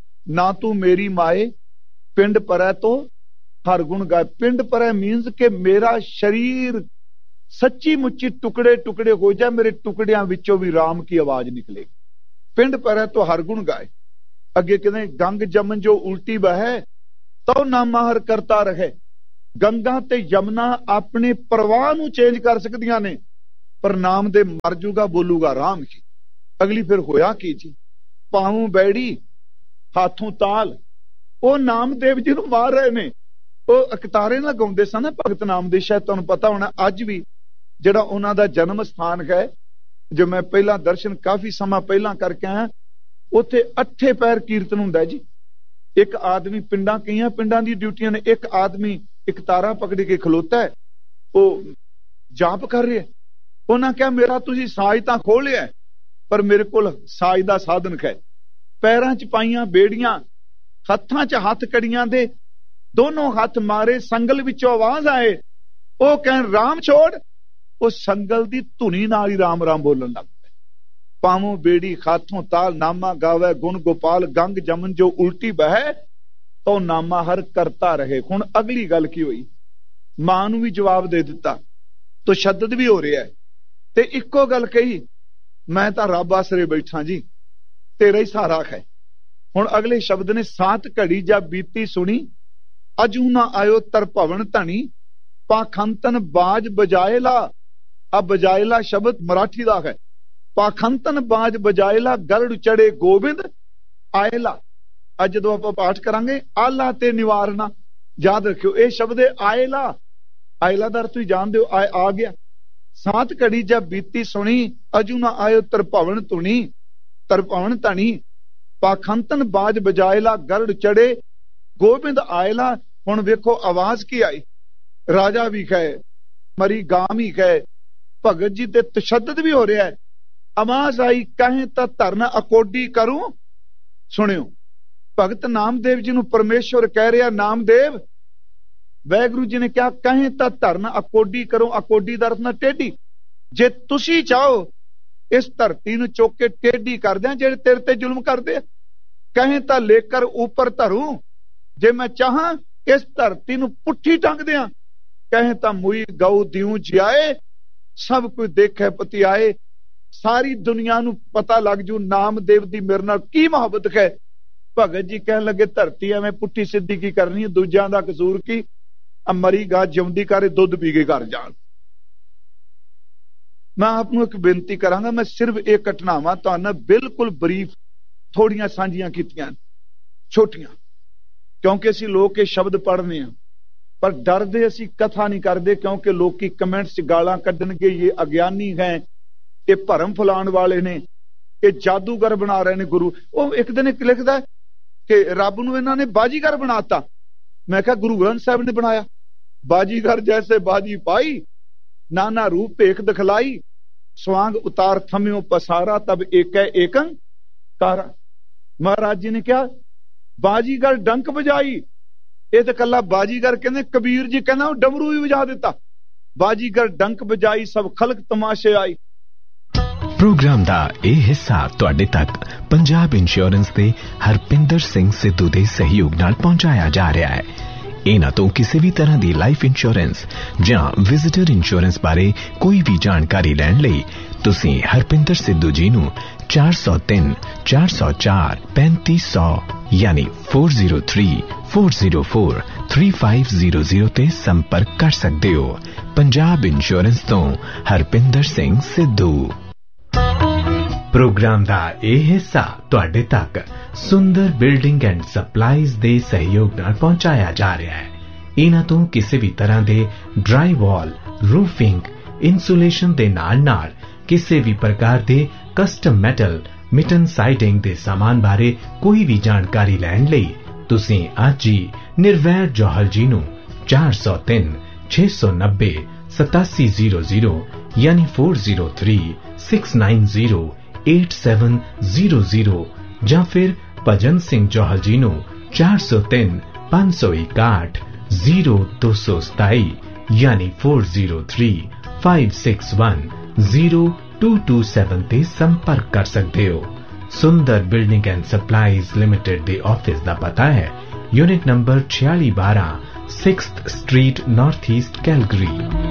ना तू मेरी माए, पिंड परै तो हर गुण गाए। पिंड परै मीन्स के मेरा शरीर सच्ची मुच्ची टुकड़े टुकड़े हो जाए, मेरे टुकड़ियां विचों भी राम की आवाज निकलेगी। पिंड परै तो हर गुण गाए। अगे कहते गंग जमन जो उल्टी बहे, तो नामा हर करता रहे। गंगा ते यमुना अपने प्रवाह नूं चेंज कर सकदियां ने, पर नाम दे मर जूगा बोलूगा राम की। अगली फिर होया की जी, पाऊं बैड़ी हाथों ताल, ਉਹ ਨਾਮਦੇਵ ਜੀ ਨੂੰ ਮਾਰ ਰਹੇ ਨੇ। ਉਹ ਅਕਤਾਰੇ ਨਾਲ ਗਾਉਂਦੇ ਸਨ ਭਗਤ ਨਾਮਦੇਵ, ਸ਼ਾਇਦ ਤੁਹਾਨੂੰ ਪਤਾ ਹੋਣਾ। ਅੱਜ ਵੀ ਜਿਹੜਾ ਉਹਨਾਂ ਦਾ ਜਨਮ ਸਥਾਨ ਹੈ, ਜੋ ਮੈਂ ਪਹਿਲਾਂ ਦਰਸ਼ਨ ਕਾਫੀ ਸਮਾਂ ਪਹਿਲਾਂ ਕਰਕੇ ਆਇਆ, ਉੱਥੇ ਅੱਠੇ ਪੈਰ ਕੀਰਤਨ ਹੁੰਦਾ ਜੀ। ਇੱਕ ਆਦਮੀ, ਪਿੰਡਾਂ ਕਈਆਂ ਪਿੰਡਾਂ ਦੀ ਡਿਊਟੀਆਂ ਨੇ, ਇੱਕ ਆਦਮੀ ਇੱਕ ਤਾਰਾ ਪਕੜ ਕੇ ਖਲੋਤਾ ਹੈ, ਉਹ ਜਾਪ ਕਰ ਰਿਹਾ। ਉਹਨਾਂ ਕਿਹਾ ਮੇਰਾ ਤੁਸੀਂ ਸਾਜ਼ ਤਾਂ ਖੋਹ ਲਿਆ, ਪਰ ਮੇਰੇ ਕੋਲ ਸਾਜ਼ ਦਾ ਸਾਧਨ ਹੈ। ਪੈਰਾਂ 'ਚ ਪਾਈਆਂ ਬੇੜੀਆਂ, ਹੱਥਾਂ 'ਚ ਹੱਥ ਕੜੀਆਂ ਦੇ, ਦੋਨੋਂ ਹੱਥ ਮਾਰੇ, ਸੰਗਲ ਵਿੱਚੋਂ ਆਵਾਜ਼ ਆਏ। ਉਹ ਕਹਿਣ ਰਾਮ ਛੋੜ। ਉਹ ਸੰਗਲ ਦੀ ਧੁਨੀ ਨਾਲ ਹੀ ਰਾਮ ਰਾਮ ਬੋਲਣ ਲੱਗ ਪਏ। ਪਾਵੋਂ ਬੇੜੀ ਹਾਥੋਂ ਤਾਲ, ਨਾਮਾ ਗਾਵੇ ਗੁਣ ਗੋਪਾਲ, ਗੰਗ ਜਮਨ ਜੋ ਉਲਟੀ ਬਹਿ, ਤੋ ਨਾਮਾ ਹਰ ਕਰਤਾ ਰਹੇ। ਹੁਣ ਅਗਲੀ ਗੱਲ ਕੀ ਹੋਈ, ਮਾਂ ਨੂੰ ਵੀ ਜਵਾਬ ਦੇ ਦਿੱਤਾ, ਤਸ਼ੱਦਦ ਵੀ ਹੋ ਰਿਹਾ, ਤੇ ਇੱਕੋ ਗੱਲ ਕਹੀ, ਮੈਂ ਤਾਂ ਰੱਬ ਆਸਰੇ ਬੈਠਾ ਜੀ, ਤੇਰਾ ਹੀ ਸਹਾਰਾ ਹੈ। ਹੁਣ ਅਗਲੇ ਸ਼ਬਦ ਨੇ, ਸਾਤ ਘੜੀ ਜਾਂ ਬੀਤੀ ਸੁਣੀ, ਅਜੂ ਨਾ ਆਇਓ ਤਰ ਭਵਨ ਧਣੀ, ਪਾਖੰਤਨ ਬਾਜ ਬਜਾਏਲਾ। ਆ ਬਜਾਏਲਾ ਸ਼ਬਦ ਮਰਾਠੀ ਦਾ ਹੈ। ਪਾਖੰਤਨ ਬਾਜ ਬਜਾਏਲਾ, ਗਰੜ ਚੜੇ ਗੋਬਿੰਦ ਆਏਲਾ। ਅੱਜ ਜਦੋਂ ਆਪਾਂ ਪਾਠ ਕਰਾਂਗੇ ਆਲਾ ਤੇ ਨਿਵਾਰਨਾ, ਯਾਦ ਰੱਖਿਓ ਇਹ ਸ਼ਬਦ ਹੈ ਆਏਲਾ। ਆਏਲਾ ਦਾ ਅਰਥ ਤੁਸੀਂ ਜਾਣਦੇ ਹੋ, ਆ, ਆ ਗਿਆ। ਸਾਤ ਘੜੀ ਜਾਂ ਬੀਤੀ ਸੁਣੀ, ਅਜੂ ਨਾ ਆਇਓ ਤਰ ਭਵਨ ਧੁਣੀ, ਤਰ ਭਵਨ ਧਣੀ, ਪਾਖੰਤਨ ਬਾਜ ਬਜਾਏਲਾ, ਗਰੜ ਚੜੇ ਗੋਬਿੰਦ ਆਏਲਾ। ਹੁਣ ਵੇਖੋ ਆਵਾਜ਼ ਕੀ ਆਈ, ਰਾਜਾ ਵੀ ਕਹੇ, ਮਰੀ ਗਾਮ ਹੀ ਕਹੇ, ਭਗਤ ਜੀ ਤੇ ਤਸ਼ੱਦਦ ਵੀ ਹੋ ਰਿਹਾ ਹੈ। ਆਵਾਜ਼ ਆਈ, ਕਹੇ ਤਾਂ ਧਰਨ ਅਕੋਡੀ ਕਰੂੰ। ਸੁਣਿਓ, ਭਗਤ ਨਾਮਦੇਵ ਜੀ ਨੂੰ ਪਰਮੇਸ਼ਵਰ ਕਹਿ ਰਿਹਾ, ਨਾਮਦੇਵ, ਵਾਹਿਗੁਰੂ ਜੀ ਨੇ ਕਿਹਾ ਕਹੇ ਤਾਂ ਧਰਨ ਅਕੋਡੀ ਕਰੋ। ਅਕੋਡੀ ਦਾ ਅਰਥ ਨਾ ਟੇਢੀ। ਜੇ ਤੁਸੀਂ ਚਾਹੋ ਇਸ ਧਰਤੀ ਨੂੰ ਚੁੱਕ ਕੇ ਟੇਢੀ ਕਰ ਦਿਆਂ ਜਿਹੜੇ ਤੇਰੇ ਤੇ ਜ਼ੁਲਮ ਕਰਦੇ ਆ। ਕਹੇ ਤਾਂ ਲੇਕਰ ਉੱਪਰ ਧਰੂ, ਜੇ ਮੈਂ ਚਾਹਾਂ ਇਸ ਧਰਤੀ ਨੂੰ ਪੁੱਠੀ ਟੰਗ ਦਿਆਂ। ਕਹੇ ਤਾਂ ਮੁਈ ਗਊ ਦਿਉ ਜਿਆਏ, ਸਭ ਕੁਝ ਦੇਖੇ ਪਤੀ ਆਏ। ਸਾਰੀ ਦੁਨੀਆ ਨੂੰ ਪਤਾ ਲੱਗ ਜੂ ਨਾਮਦੇਵ ਦੀ ਮੇਰੇ ਨਾਲ ਕੀ ਮੁਹੱਬਤ ਹੈ। ਭਗਤ ਜੀ ਕਹਿਣ ਲੱਗੇ, ਧਰਤੀ ਐਵੇਂ ਪੁੱਠੀ ਸਿੱਧੀ ਕੀ ਕਰਨੀ ਹੈ, ਦੂਜਿਆਂ ਦਾ ਕਸੂਰ ਕੀ, ਮਰੀ ਗਾ ਜਿਉਂਦੀ ਕਰੇ ਦੁੱਧ ਪੀ ਕੇ ਘਰ ਜਾਣ। ਮੈਂ ਆਪ ਨੂੰ ਇੱਕ ਬੇਨਤੀ ਕਰਾਂਗਾ, ਮੈਂ ਸਿਰਫ ਇਹ ਘਟਨਾਵਾਂ ਤੁਹਾਨੂੰ ਬਿਲਕੁਲ ਬਰੀਫ ਥੋੜੀਆਂ ਸਾਂਝੀਆਂ ਕੀਤੀਆਂ, ਛੋਟੀਆਂ, ਕਿਉਂਕਿ ਅਸੀਂ ਲੋਕ ਇਹ ਸ਼ਬਦ ਪੜ੍ਹਨੇ ਆ, ਪਰ ਡਰਦੇ ਅਸੀਂ ਕਥਾ ਨਹੀਂ ਕਰਦੇ, ਕਿਉਂਕਿ ਲੋਕੀ ਕਮੈਂਟਸ 'ਚ ਗਾਲਾਂ ਕੱਢਣਗੇ, ਇਹ ਅਗਿਆਨੀ ਹੈ, ਇਹ ਭਰਮ ਫੈਲਾਉਣ ਵਾਲੇ ਨੇ, ਇਹ ਜਾਦੂਗਰ ਬਣਾ ਰਹੇ ਨੇ ਗੁਰੂ। ਉਹ ਇੱਕ ਦਿਨ ਇੱਕ ਲਿਖਦਾ ਕਿ ਰੱਬ ਨੂੰ ਇਹਨਾਂ ਨੇ ਬਾਜੀਗਰ ਬਣਾਤਾ। ਮੈਂ ਕਿਹਾ ਗੁਰੂ ਗ੍ਰੰਥ ਸਾਹਿਬ ਨੇ ਬਣਾਇਆ, ਬਾਜੀਗਰ ਜੈਸੇ ਬਾਜੀ ਪਾਈ, ਨਾਨਾ ਰੂਪ ਭੇਖ ਦਿਖਲਾਈ, ਸਵਾਂਗ ਉਤਾਰ ਥਮਿਓ ਪਸਾਰਾ, ਤਬ ਏਕੈ ਏਕੰ ਕਾਰਾ। ਮਹਾਰਾਜ ਜੀ ਨੇ ਕਿਹਾ ਬਾਜੀਗਰ ਡੰਕ ਵਜਾਈ, ਇਹ ਤਾਂ ਕੱਲਾ ਬਾਜੀਗਰ ਕਹਿੰਦੇ, ਕਬੀਰ ਜੀ ਕਹਿੰਦਾ ਉਹ ਡਮਰੂ ਵੀ ਵਜਾ ਦਿੱਤਾ। ਬਾਜੀਗਰ ਡੰਕ ਵਜਾਈ, ਸਭ ਖਲਕ ਤਮਾਸ਼ੇ ਆਈ। ਪ੍ਰੋਗਰਾਮ ਦਾ ਇਹ ਹਿੱਸਾ ਤੁਹਾਡੇ ਤੱਕ ਪੰਜਾਬ ਇੰਸ਼ੋਰੈਂਸ ਦੇ ਹਰਪਿੰਦਰ ਸਿੰਘ ਸਿੱਧੂ ਦੇ ਸਹਿਯੋਗ ਨਾਲ ਪਹੁੰਚਾਇਆ ਜਾ ਰਿਹਾ ਹੈ। ਇਹਨਾਂ ਤੋਂ ਕਿਸੇ ਵੀ ਤਰ੍ਹਾਂ ਦੀ ਲਾਈਫ ਇੰਸ਼ੋਰੈਂਸ ਜਾਂ ਵਿਜ਼ਿਟਰ ਇੰਸ਼ੋਰੈਂਸ ਬਾਰੇ ਕੋਈ ਵੀ ਜਾਣਕਾਰੀ ਲੈਣ ਲਈ ਤੁਸੀਂ ਹਰਪਿੰਦਰ ਸਿੱਧੂ ਜੀ ਨੂੰ ਚਾਰ ਸੌ ਤਿੰਨ ਚਾਰ ਸੌ ਚਾਰ ਪੈਂਤੀ ਸੌ ਯਾਨੀ ਚਾਰ ਸੌ ਤਿੰਨ ਚਾਰ ਸੌ ਚਾਰ ਤਿੰਨ ਪੰਜ ਜ਼ੀਰੋ ਜ਼ੀਰੋ ਤੇ ਸੰਪਰਕ ਕਰ ਸਕਦੇ ਹੋ। ਪੰਜਾਬ ਇੰਸ਼ੋਰੈਂਸ ਤੋਂ ਹਰਪਿੰਦਰ ਸਿੰਘ ਸਿੱਧੂ। ਪ੍ਰੋਗਰਾਮ ਦਾ ਇਹ ਹਿੱਸਾ ਤੁਹਾਡੇ ਤੱਕ ਸੁੰਦਰ ਬਿਲਡਿੰਗ ਐਂਡ ਸਪਲਾਈਜ਼ ਦੇ ਸਹਿਯੋਗ ਨਾਲ ਪਹੁੰਚਾਇਆ ਜਾ ਰਿਹਾ ਹੈ। ਇਹਨਾਂ ਤੋਂ ਕਿਸੇ ਵੀ ਤਰ੍ਹਾਂ ਦੇ ਡਰਾਈ ਵਾਲ, ਰੂਫਿੰਗ, ਇਨਸੂਲੇਸ਼ਨ ਦੇ ਨਾਲ ਨਾਲ ਕਿਸੇ ਵੀ ਪ੍ਰਕਾਰ ਦੇ ਕਸਟਮ ਮੈਟਲ, ਮਿਟਨ ਸਾਈਡਿੰਗ ਦੇ ਸਾਮਾਨ ਬਾਰੇ ਕੋਈ ਵੀ ਜਾਣਕਾਰੀ ਲੈਣ ਲਈ ਤੁਸੀਂ ਅੱਜ ਹੀ ਨਿਰਵੈਰ ਜੌਹਲ ਜੀ ਨੂੰ ਚਾਰ ਸੌ ਤਿੰਨ ਛੇ ਸੌ ਨੱਬੇ ਸਤਾਸੀ ਜ਼ੀਰੋ ਜ਼ੀਰੋ ਯਾਨੀ ਚਾਰ ਸੌ ਤਿੰਨ ਛੇ ਨੌ ਜ਼ੀਰੋ ਅੱਠ ਸੱਤ ਜ਼ੀਰੋ ਜ਼ੀਰੋ ਜਾਂ ਫਿਰ ਭਜਨ ਸਿੰਘ ਜੌਹਲ ਜੀ ਨੂੰ ਚਾਰ ਸੌ ਤਿੰਨ ਪੰਜ ਸੌ ਇਕਾਹਠ ਜ਼ੀਰੋ ਦੋ ਸੌ ਸਤਾਈ ਯਾਨੀ ਚਾਰ ਸੌ ਤਿੰਨ ਪੰਜ ਛੇ ਇੱਕ ਜ਼ੀਰੋ ਦੋ ਦੋ ਸੱਤ ਤੇ ਸੰਪਰਕ ਕਰ ਸਕਦੇ ਹੋ। ਸੁੰਦਰ ਬਿਲਡਿੰਗ ਐਂਡ ਸਪਲਾਈਜ਼ ਲਿਮਿਟਡ ਦੇ ਆਫਿਸ ਦਾ ਪਤਾ ਹੈ ਯੂਨਿਟ ਨੰਬਰ ਛਿਆਲੀ ਬਾਰਾਂ sixth street north East Calgary.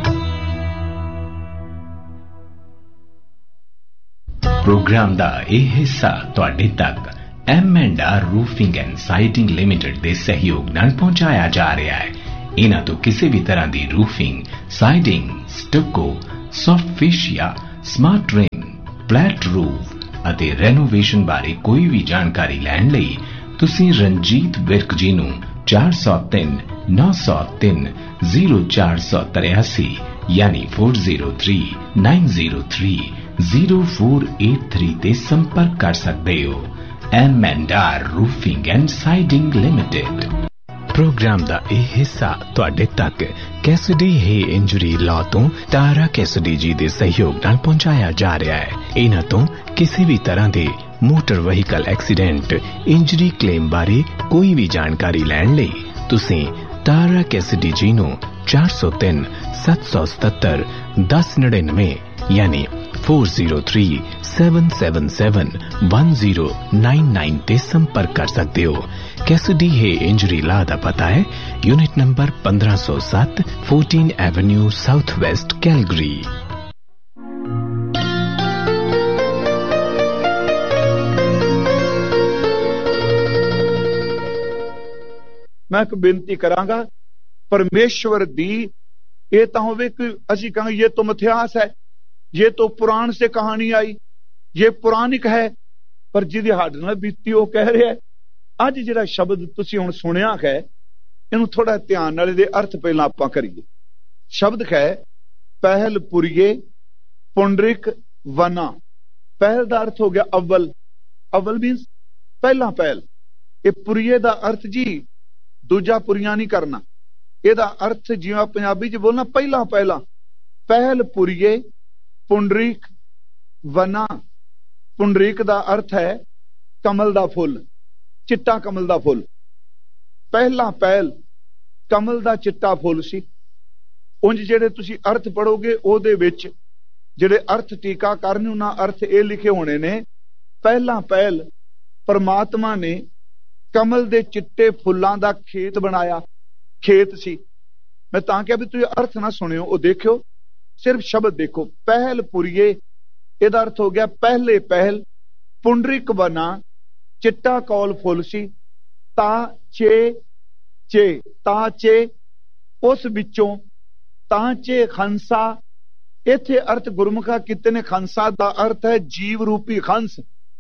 Programme ਦਾ ਇਹ ਹਿੱਸਾ ਤੁਹਾਡੇ ਤੱਕ M and R roofing and siding limited ਦੇ ਸਹਿਯੋਗ ਨਾਲ ਪਹੁੰਚਾਇਆ ਜਾ ਰਿਹਾ ਹੈ। ਇਹਨਾਂ ਤੋਂ ਕਿਸੇ ਵੀ ਤਰ੍ਹਾਂ ਦੀ roofing, siding, ਸਟੱਕੋ, soft ਫੇਸ਼ੀਆ, smart ring, flat roof ਅਤੇ ਰੈਨੋਵੇਸ਼ਨ ਬਾਰੇ ਕੋਈ ਵੀ ਜਾਣਕਾਰੀ ਲੈਣ ਲਈ ਤੁਸੀਂ ਰਣਜੀਤ ਵਿਰਕ ਜੀ ਨੂੰ ਚਾਰ ਸੌ ਤਿੰਨ ਨੌ ਸੌ ਤਿੰਨ ਜ਼ੀਰੋ ਚਾਰ ਸੌ ਤਰਿਆਸੀ ਯਾਨੀ ਚਾਰ ਜ਼ੀਰੋ ਤਿੰਨ ਨੌ ਜ਼ੀਰੋ ਤਿੰਨ ਜ਼ੀਰੋ ਚਾਰ ਅੱਠ ਤਿੰਨ ਤੇ ਸੰਪਰਕ ਕਰ ਸਕਦੇ ਹੋ। M and R roofing and siding limited. Programme ਦਾ ਇਹ ਹਿੱਸਾ ਤੁਹਾਡੇ ਤੱਕ ਕੈਸਡੀ ਹੈ ਇੰਜਰੀ ਲਾਅ ਤੋਂ ਤਾਰਾ ਕੈਸਡੀ ਜੀ ਦੇ ਸਹਿਯੋਗ ਨਾਲ ਪਹੁੰਚਾਇਆ ਜਾ ਰਿਹਾ ਹੈ। ਇਹਨਾਂ ਤੋਂ ਕਿਸੇ ਵੀ ਤਰ੍ਹਾਂ ਦੇ motor vehicle accident injury claim ਬਾਰੇ ਕੋਈ ਵੀ ਜਾਣਕਾਰੀ ਲੈਣ ਲਈ ਤੁਸੀਂ ਤਾਰਾ ਕੈਸਡੀ ਜੀ ਨੂੰ ਚਾਰ ਸੌ ਤਿੰਨ ਸੱਤ ਸੌ ਸਤੱਤਰ ਦਸ ਨੜਿਨਵੇਂ ਯਾਨੀ ਚਾਰ ਜ਼ੀਰੋ ਤਿੰਨ ਸੱਤ ਸੱਤ ਸੱਤ ਇੱਕ ਜ਼ੀਰੋ ਨੌ ਨੌ ਤੇ ਸੰਪਰਕ ਕਰ ਸਕਦੇ ਹੋ। ਕੈਸਡੀ ਹੈ ਇੰਜਰੀ ਲਾ ਦਾ ਪਤਾ ਹੈ ਯੂਨਿਟ ਨੰਬਰ ਪੰਦਰਾਂ ਸੌ ਸੱਤ ਚੌਦਾਂ ਐਵੇਨਿਊ ਸਾਊਥ ਵੈਸਟ ਕੈਲਗਰੀ। ਮੈਂ ਇੱਕ ਬੇਨਤੀ ਕਰਾਂਗਾ, परमेश्वर दी ये तो होवे कि असी कहें ये तो मिथ्यास है, ये तो पुराण से कहानी आई, ये पुराणिक है, पर जिहदी हाडे नाल बीती वो कह रहा है। अज जिहड़ा शब्द तुसीं हुण सुनिया है इहनूं थोड़ा ध्यान नाल इहदे अर्थ पहलां आपां करिए। शब्द है पहल पुरिये पुंडरिक वना। पहल का अर्थ हो गया अव्वल, अव्वल मीनस पहला पहल। ये पुरिये का अर्थ जी दूजा पुरिया नहीं करना, ਇਹਦਾ अर्थ जिवें पंजाबी च बोलना पहला पहला। पहल पुरिये पुंडरीक वना। पुंडरीक दा अर्थ है कमल दा फुल, चिट्टा कमल दा फुल। पहला पहल कमल दा चिट्टा फुल सी। उंज जेड़े तुसी अर्थ पढ़ोगे ओदे विच जेड़े अर्थ टीका करने उन्हां अर्थ ये लिखे होने ने। पहला पहल परमात्मा ने कमल दे चिट्टे फुल्लां दा खेत बनाया, खेत सी। मैं तां क्या भी तुझे अर्थ ना सुनियो, वो देखियो, सिर्फ शब्द देखो। पहल पुरिये इहदा अर्थ हो गया पहले पहल। पुंडरिक बना चिट्टा कौल फुल सी। ता चे चे ता चे उस विचों ता चे खंसा। इत्थे अर्थ गुरमुखा किते ने खंसा दा अर्थ है जीव रूपी खंस।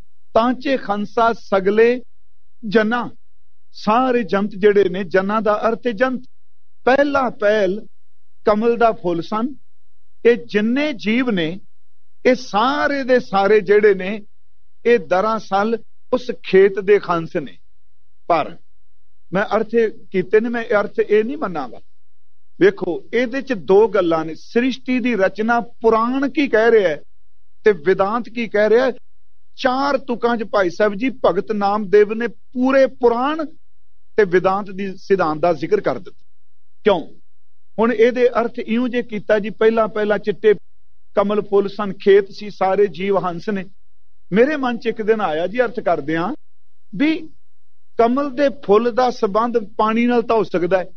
तांचे खंसा सगले जना, सारे जंत जेड़े ने, जना दा अर्थ है जंत। पहला पहल कमल दा फुल सन। ये जिन्ने जीव ने ये सारे दे सारे जेड़े ने ये दरअसल उस खेत दे खंस ने। पर मैं अर्थ कीते ने, मैं अर्थ ये नहीं मनागा। वेखो इहदे च दो गल्लां ने। सृष्टि दी रचना पुराण की कह रहा है ते वेदांत की कह रहा है। चार तुकां च भाई साहब जी भगत नामदेव ने पूरे पुराण ते वेदांत दी सिद्धांत दा जिक्र कर दिता। क्यों हुण इहदे अर्थ इउं जे कीता जी पहला पहला चिट्टे कमल फुल सन, खेत सी, सारे जीव हंस ने। मेरे मन च एक दिन आया जी अर्थ करदिआं भी कमल दे फुल दा संबंध पानी नाल तां हो सकदा है,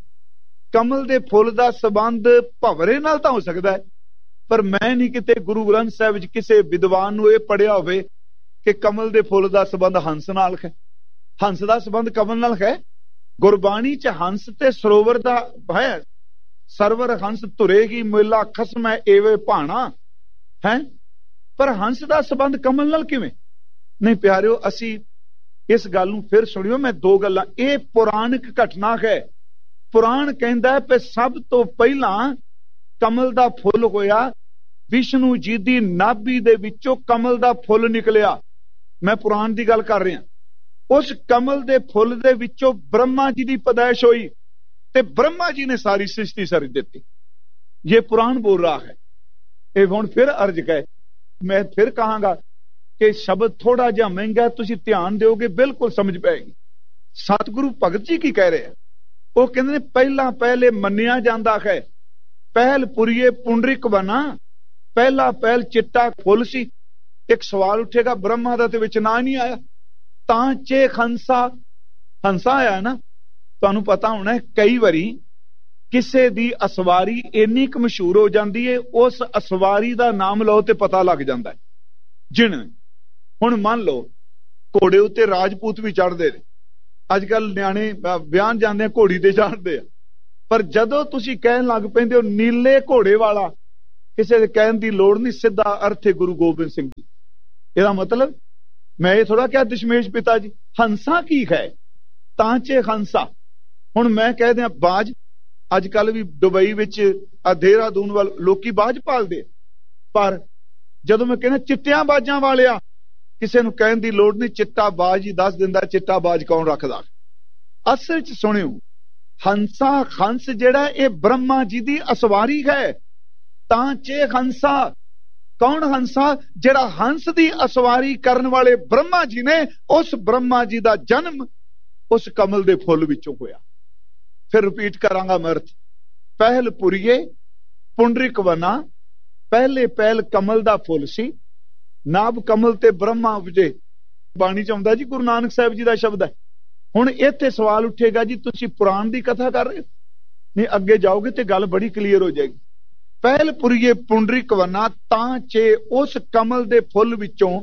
कमल दे फुल दा संबंध भवरे नाल तां हो सकदा है, पर मैं नहीं किते गुरु ग्रंथ साहिब विच किसे विद्वान नूं इह पढ़िआ होवे कि कमल दे फुल दा संबंध हंस नाल है, हंस दा संबंध कमल नाल है। गुरबाणी च हंस ते सरोवर दा है। सरवर हंस तुरेगी मेला खसम है एवे भाना है, पर हंस दा संबंध कमल नाल किवें? नहीं प्यारिओ, असी इस गल नूं फिर सुनियो। मैं दो गल्लां, ये पुराणिक घटना है। पुराण कहंदा है कि सब तो पहला कमल दा फुल होया, विष्णु जी दी नाभि दे विचों कमल दा फुल निकलिया। मैं पुराण दी गल कर रहा। उस कमल दे फुल दे विचों ब्रह्मा जी दी पैदाइश हुई ते ब्रह्मा जी ने सारी सृष्टि सर दी। ये पुराण बोल रहा है। ये हुण फिर अर्ज गए, मैं फिर कहांगा कि शब्द थोड़ा जिहा महंगा, तुसीं ध्यान दोगे बिल्कुल समझ पाएगी। सतगुरु भगत जी की कह रहे हैं, वो कहते ने पहला पहले मन्निया जाता है। पहल पुरिये पुंडरिक बना। पहला पहल चिट्टा फुल सी। एक सवाल उठेगा, ब्रह्मा दा ते विच ना नहीं आया। तांचे खंसा, हंसा आया ना। तुहानूं पता होना है कई बारी किसे दी असवारी इन्नी क मशहूर हो जाती है, उस असवारी दा नाम लो ते पता लग जाता है। जिन हुण मान लो घोड़े उत्ते राजपूत भी चढ़दे ने। अजकल न्याणे ब्याह जांदे घोड़ी ते चढ़दे आ, पर जदों तुसीं कहण लग पैंदे हो नीले घोड़े वाला ਕਿਸੇ ਦੇ ਕਹਿਣ ਦੀ ਲੋੜ ਨਹੀਂ, ਸਿੱਧਾ ਅਰਥ ਹੈ ਗੁਰੂ ਗੋਬਿੰਦ ਸਿੰਘ ਜੀ। ਇਹਦਾ ਮਤਲਬ ਮੈਂ ਇਹ ਥੋੜਾ ਕਿਹਾ ਦਸ਼ਮੇਸ਼ ਪਿਤਾ ਜੀ, ਹੰਸਾ ਕੀ ਹੈ, ਤਾਂ ਚੇ ਹੰਸਾ। ਹੁਣ ਮੈਂ ਕਹਿ ਦਿਆਂ ਬਾਜ, ਅੱਜ ਕੱਲ ਵੀ ਦੁਬਈ ਵਿੱਚ ਆ ਦੇਹਰਾਦੂਨ ਵੱਲ ਲੋਕੀ ਬਾਜ ਪਾਲਦੇ, ਪਰ ਜਦੋਂ ਮੈਂ ਕਹਿੰਦਾ ਚਿੱਟਿਆਂ ਬਾਜਾਂ ਵਾਲਿਆ, ਕਿਸੇ ਨੂੰ ਕਹਿਣ ਦੀ ਲੋੜ ਨਹੀਂ, ਚਿੱਟਾ ਬਾਜ ਹੀ ਦੱਸ ਦਿੰਦਾ ਚਿੱਟਾ ਬਾਜ ਕੌਣ ਰੱਖਦਾ। ਅਸਲ ਚ ਸੁਣਿਓ, ਹੰਸਾ ਹੰਸ ਜਿਹੜਾ ਇਹ ਬ੍ਰਹਮਾ ਜੀ ਦੀ ਅਸਵਾਰੀ ਹੈ। ਤਾਂ ਚੇ ਹੰਸਾ, ਕੌਣ ਹੰਸਾ? ਜਿਹੜਾ ਹੰਸ ਦੀ ਅਸਵਾਰੀ ਕਰਨ ਵਾਲੇ ਬ੍ਰਹਮਾ ਜੀ ਨੇ, ਉਸ ਬ੍ਰਹਮਾ ਜੀ ਦਾ ਜਨਮ ਉਸ ਕਮਲ ਦੇ ਫੁੱਲ ਵਿੱਚੋਂ ਹੋਇਆ। ਫਿਰ ਰਿਪੀਟ ਕਰਾਂਗਾ ਮੈਂ ਅਰਥ। ਪਹਿਲ ਪੁਰੀਏ ਪੁੰਡਰਿਕ ਵਨਾ, ਪਹਿਲੇ ਪਹਿਲ ਕਮਲ ਦਾ ਫੁੱਲ ਸੀ, ਨਾਭ ਕਮਲ ਤੇ ਬ੍ਰਹਮਾ ਉਪਜੇ। ਬਾਣੀ ਚ ਆਉਂਦਾ ਜੀ, ਗੁਰੂ ਨਾਨਕ ਸਾਹਿਬ ਜੀ ਦਾ ਸ਼ਬਦ ਹੈ। ਹੁਣ ਇੱਥੇ ਸਵਾਲ ਉੱਠੇਗਾ ਜੀ ਤੁਸੀਂ ਪੁਰਾਣ ਦੀ ਕਥਾ ਕਰ ਰਹੇ ਹੋ? ਨਹੀਂ, ਅੱਗੇ ਜਾਓਗੇ ਤੇ ਗੱਲ ਬੜੀ ਕਲੀਅਰ ਹੋ ਜਾਏਗੀ। ਪਹਿਲ ਪੁਰੀਏ ਪੁੰਡਰਿਕ ਵਨਾ, ਤਾਂ ਚੇ ਉਸ ਕਮਲ ਦੇ ਫੁੱਲ ਵਿੱਚੋਂ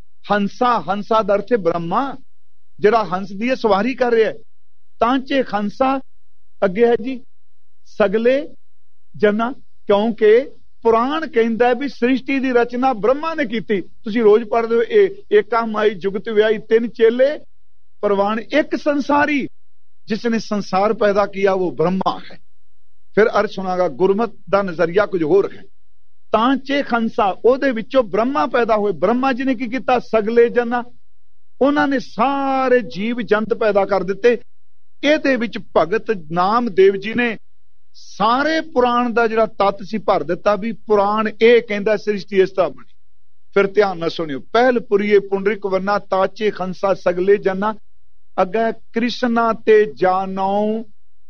ਹੰਸਾ, ਹੰਸਾ ਦਾ ਅਰਥ ਹੈ ਬ੍ਰਹਮਾ, ਜਿਹੜਾ ਹੰਸ ਦੀ ਸਵਾਰੀ ਕਰ ਰਿਹਾ। ਤਾਂ ਚੇ ਹੰਸਾ, ਅੱਗੇ ਹੈ ਜੀ ਸਗਲੇ ਜਨਾ, ਕਿਉਂਕਿ ਪੁਰਾਣ ਕਹਿੰਦਾ ਵੀ ਸ੍ਰਿਸ਼ਟੀ ਦੀ ਰਚਨਾ ਬ੍ਰਹਮਾ ਨੇ ਕੀਤੀ। ਤੁਸੀਂ ਰੋਜ਼ ਪੜ੍ਹਦੇ ਹੋ, ਇਹ ਏਕਾ ਮਾਈ ਜੁਗਤ ਵਿਆਹੀ ਤਿੰਨ ਚੇਲੇ ਪ੍ਰਵਾਨ ਇੱਕ ਸੰਸਾਰੀ, ਜਿਸਨੇ ਸੰਸਾਰ पैदा किया वो ब्रह्मा है। फिर अर्थ सुनागा, गुरमत ਦਾ ਨਜ਼ਰੀਆ ਕੁਝ ਹੋਰ ਹੈ। ਤਾਂ ਚੇ ਖੰਸਾ, ਉਹਦੇ ਵਿੱਚੋਂ ਬ੍ਰਹਮਾ ਪੈਦਾ ਹੋਏ। ਬ੍ਰਹਮਾ ਜੀ ਨੇ ਕੀ ਕੀਤਾ? ਸਗਲੇ ਜਨਾ, ਉਹਨਾਂ ਨੇ ਸਾਰੇ ਜੀਵ ਜੰਤ ਪੈਦਾ ਕਰ ਦਿੱਤੇ। ਇਹਦੇ ਵਿੱਚ ਭਗਤ ਨਾਮਦੇਵ ਜੀ ਨੇ ਸਾਰੇ ਪੁਰਾਣ ਦਾ ਜਿਹੜਾ ਤੱਤ ਸੀ ਭਰ ਦਿੱਤਾ, ਵੀ ਪੁਰਾਣ ਇਹ ਕਹਿੰਦਾ ਸ੍ਰਿਸ਼ਟੀ ਇਸ ਤਰ੍ਹਾਂ ਬਣੀ। ਫਿਰ ਧਿਆਨ ਨਾਲ ਸੁਣਿਓ, ਪਹਿਲ ਪੁਰੀਏ ਪੁੰਡਰਿਕ ਵਰਨਾ, ਤਾਚੇ ਖੰਸਾ ਸਗਲੇ ਜਨਾ, ਅੱਗੇ ਕ੍ਰਿਸ਼ਨਾ ਤੇ ਜਾਨੋ,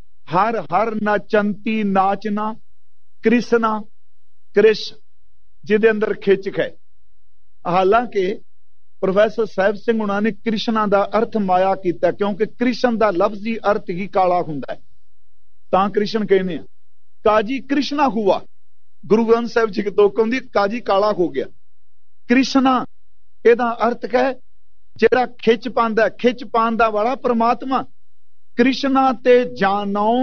ਹਰ ਹਰ ਨਾਚੰਤੀ ਨਾਚਨਾ। ਕ੍ਰਿਸ਼ਨਾ, ਕ੍ਰਿਸ਼ ਜਿਹਦੇ ਅੰਦਰ ਖਿੱਚ ਹੈ। ਹਾਲਾਂਕਿ ਪ੍ਰੋਫੈਸਰ ਸਾਹਿਬ ਸਿੰਘ ਉਹਨਾਂ ਨੇ ਕ੍ਰਿਸ਼ਨਾ ਦਾ ਅਰਥ ਮਾਇਆ ਕੀਤਾ, ਕਿਉਂਕਿ ਕ੍ਰਿਸ਼ਨ ਦਾ ਲਫ਼ਜ਼ੀ ਅਰਥ ਹੀ ਕਾਲਾ ਹੁੰਦਾ ਹੈ, ਤਾਂ ਕ੍ਰਿਸ਼ਨ ਕਹਿੰਦੇ ਆ। ਕਾਜੀ ਕ੍ਰਿਸ਼ਨਾ ਹੁਆ, ਗੁਰੂ ਗ੍ਰੰਥ ਸਾਹਿਬ ਜੀ ਤੋਂ ਕਹਿੰਦੀ ਕਾਜੀ ਕਾਲਾ ਹੋ ਗਿਆ। ਕ੍ਰਿਸ਼ਨਾ ਇਹਦਾ ਅਰਥ ਹੈ ਜਿਹੜਾ ਖਿੱਚ ਪਾਉਂਦਾ, ਖਿੱਚ ਪਾਉਂਦਾ ਵਾਲਾ ਪ੍ਰਮਾਤਮਾ। ਕ੍ਰਿਸ਼ਨਾ ਤੇ ਜਾਨੋ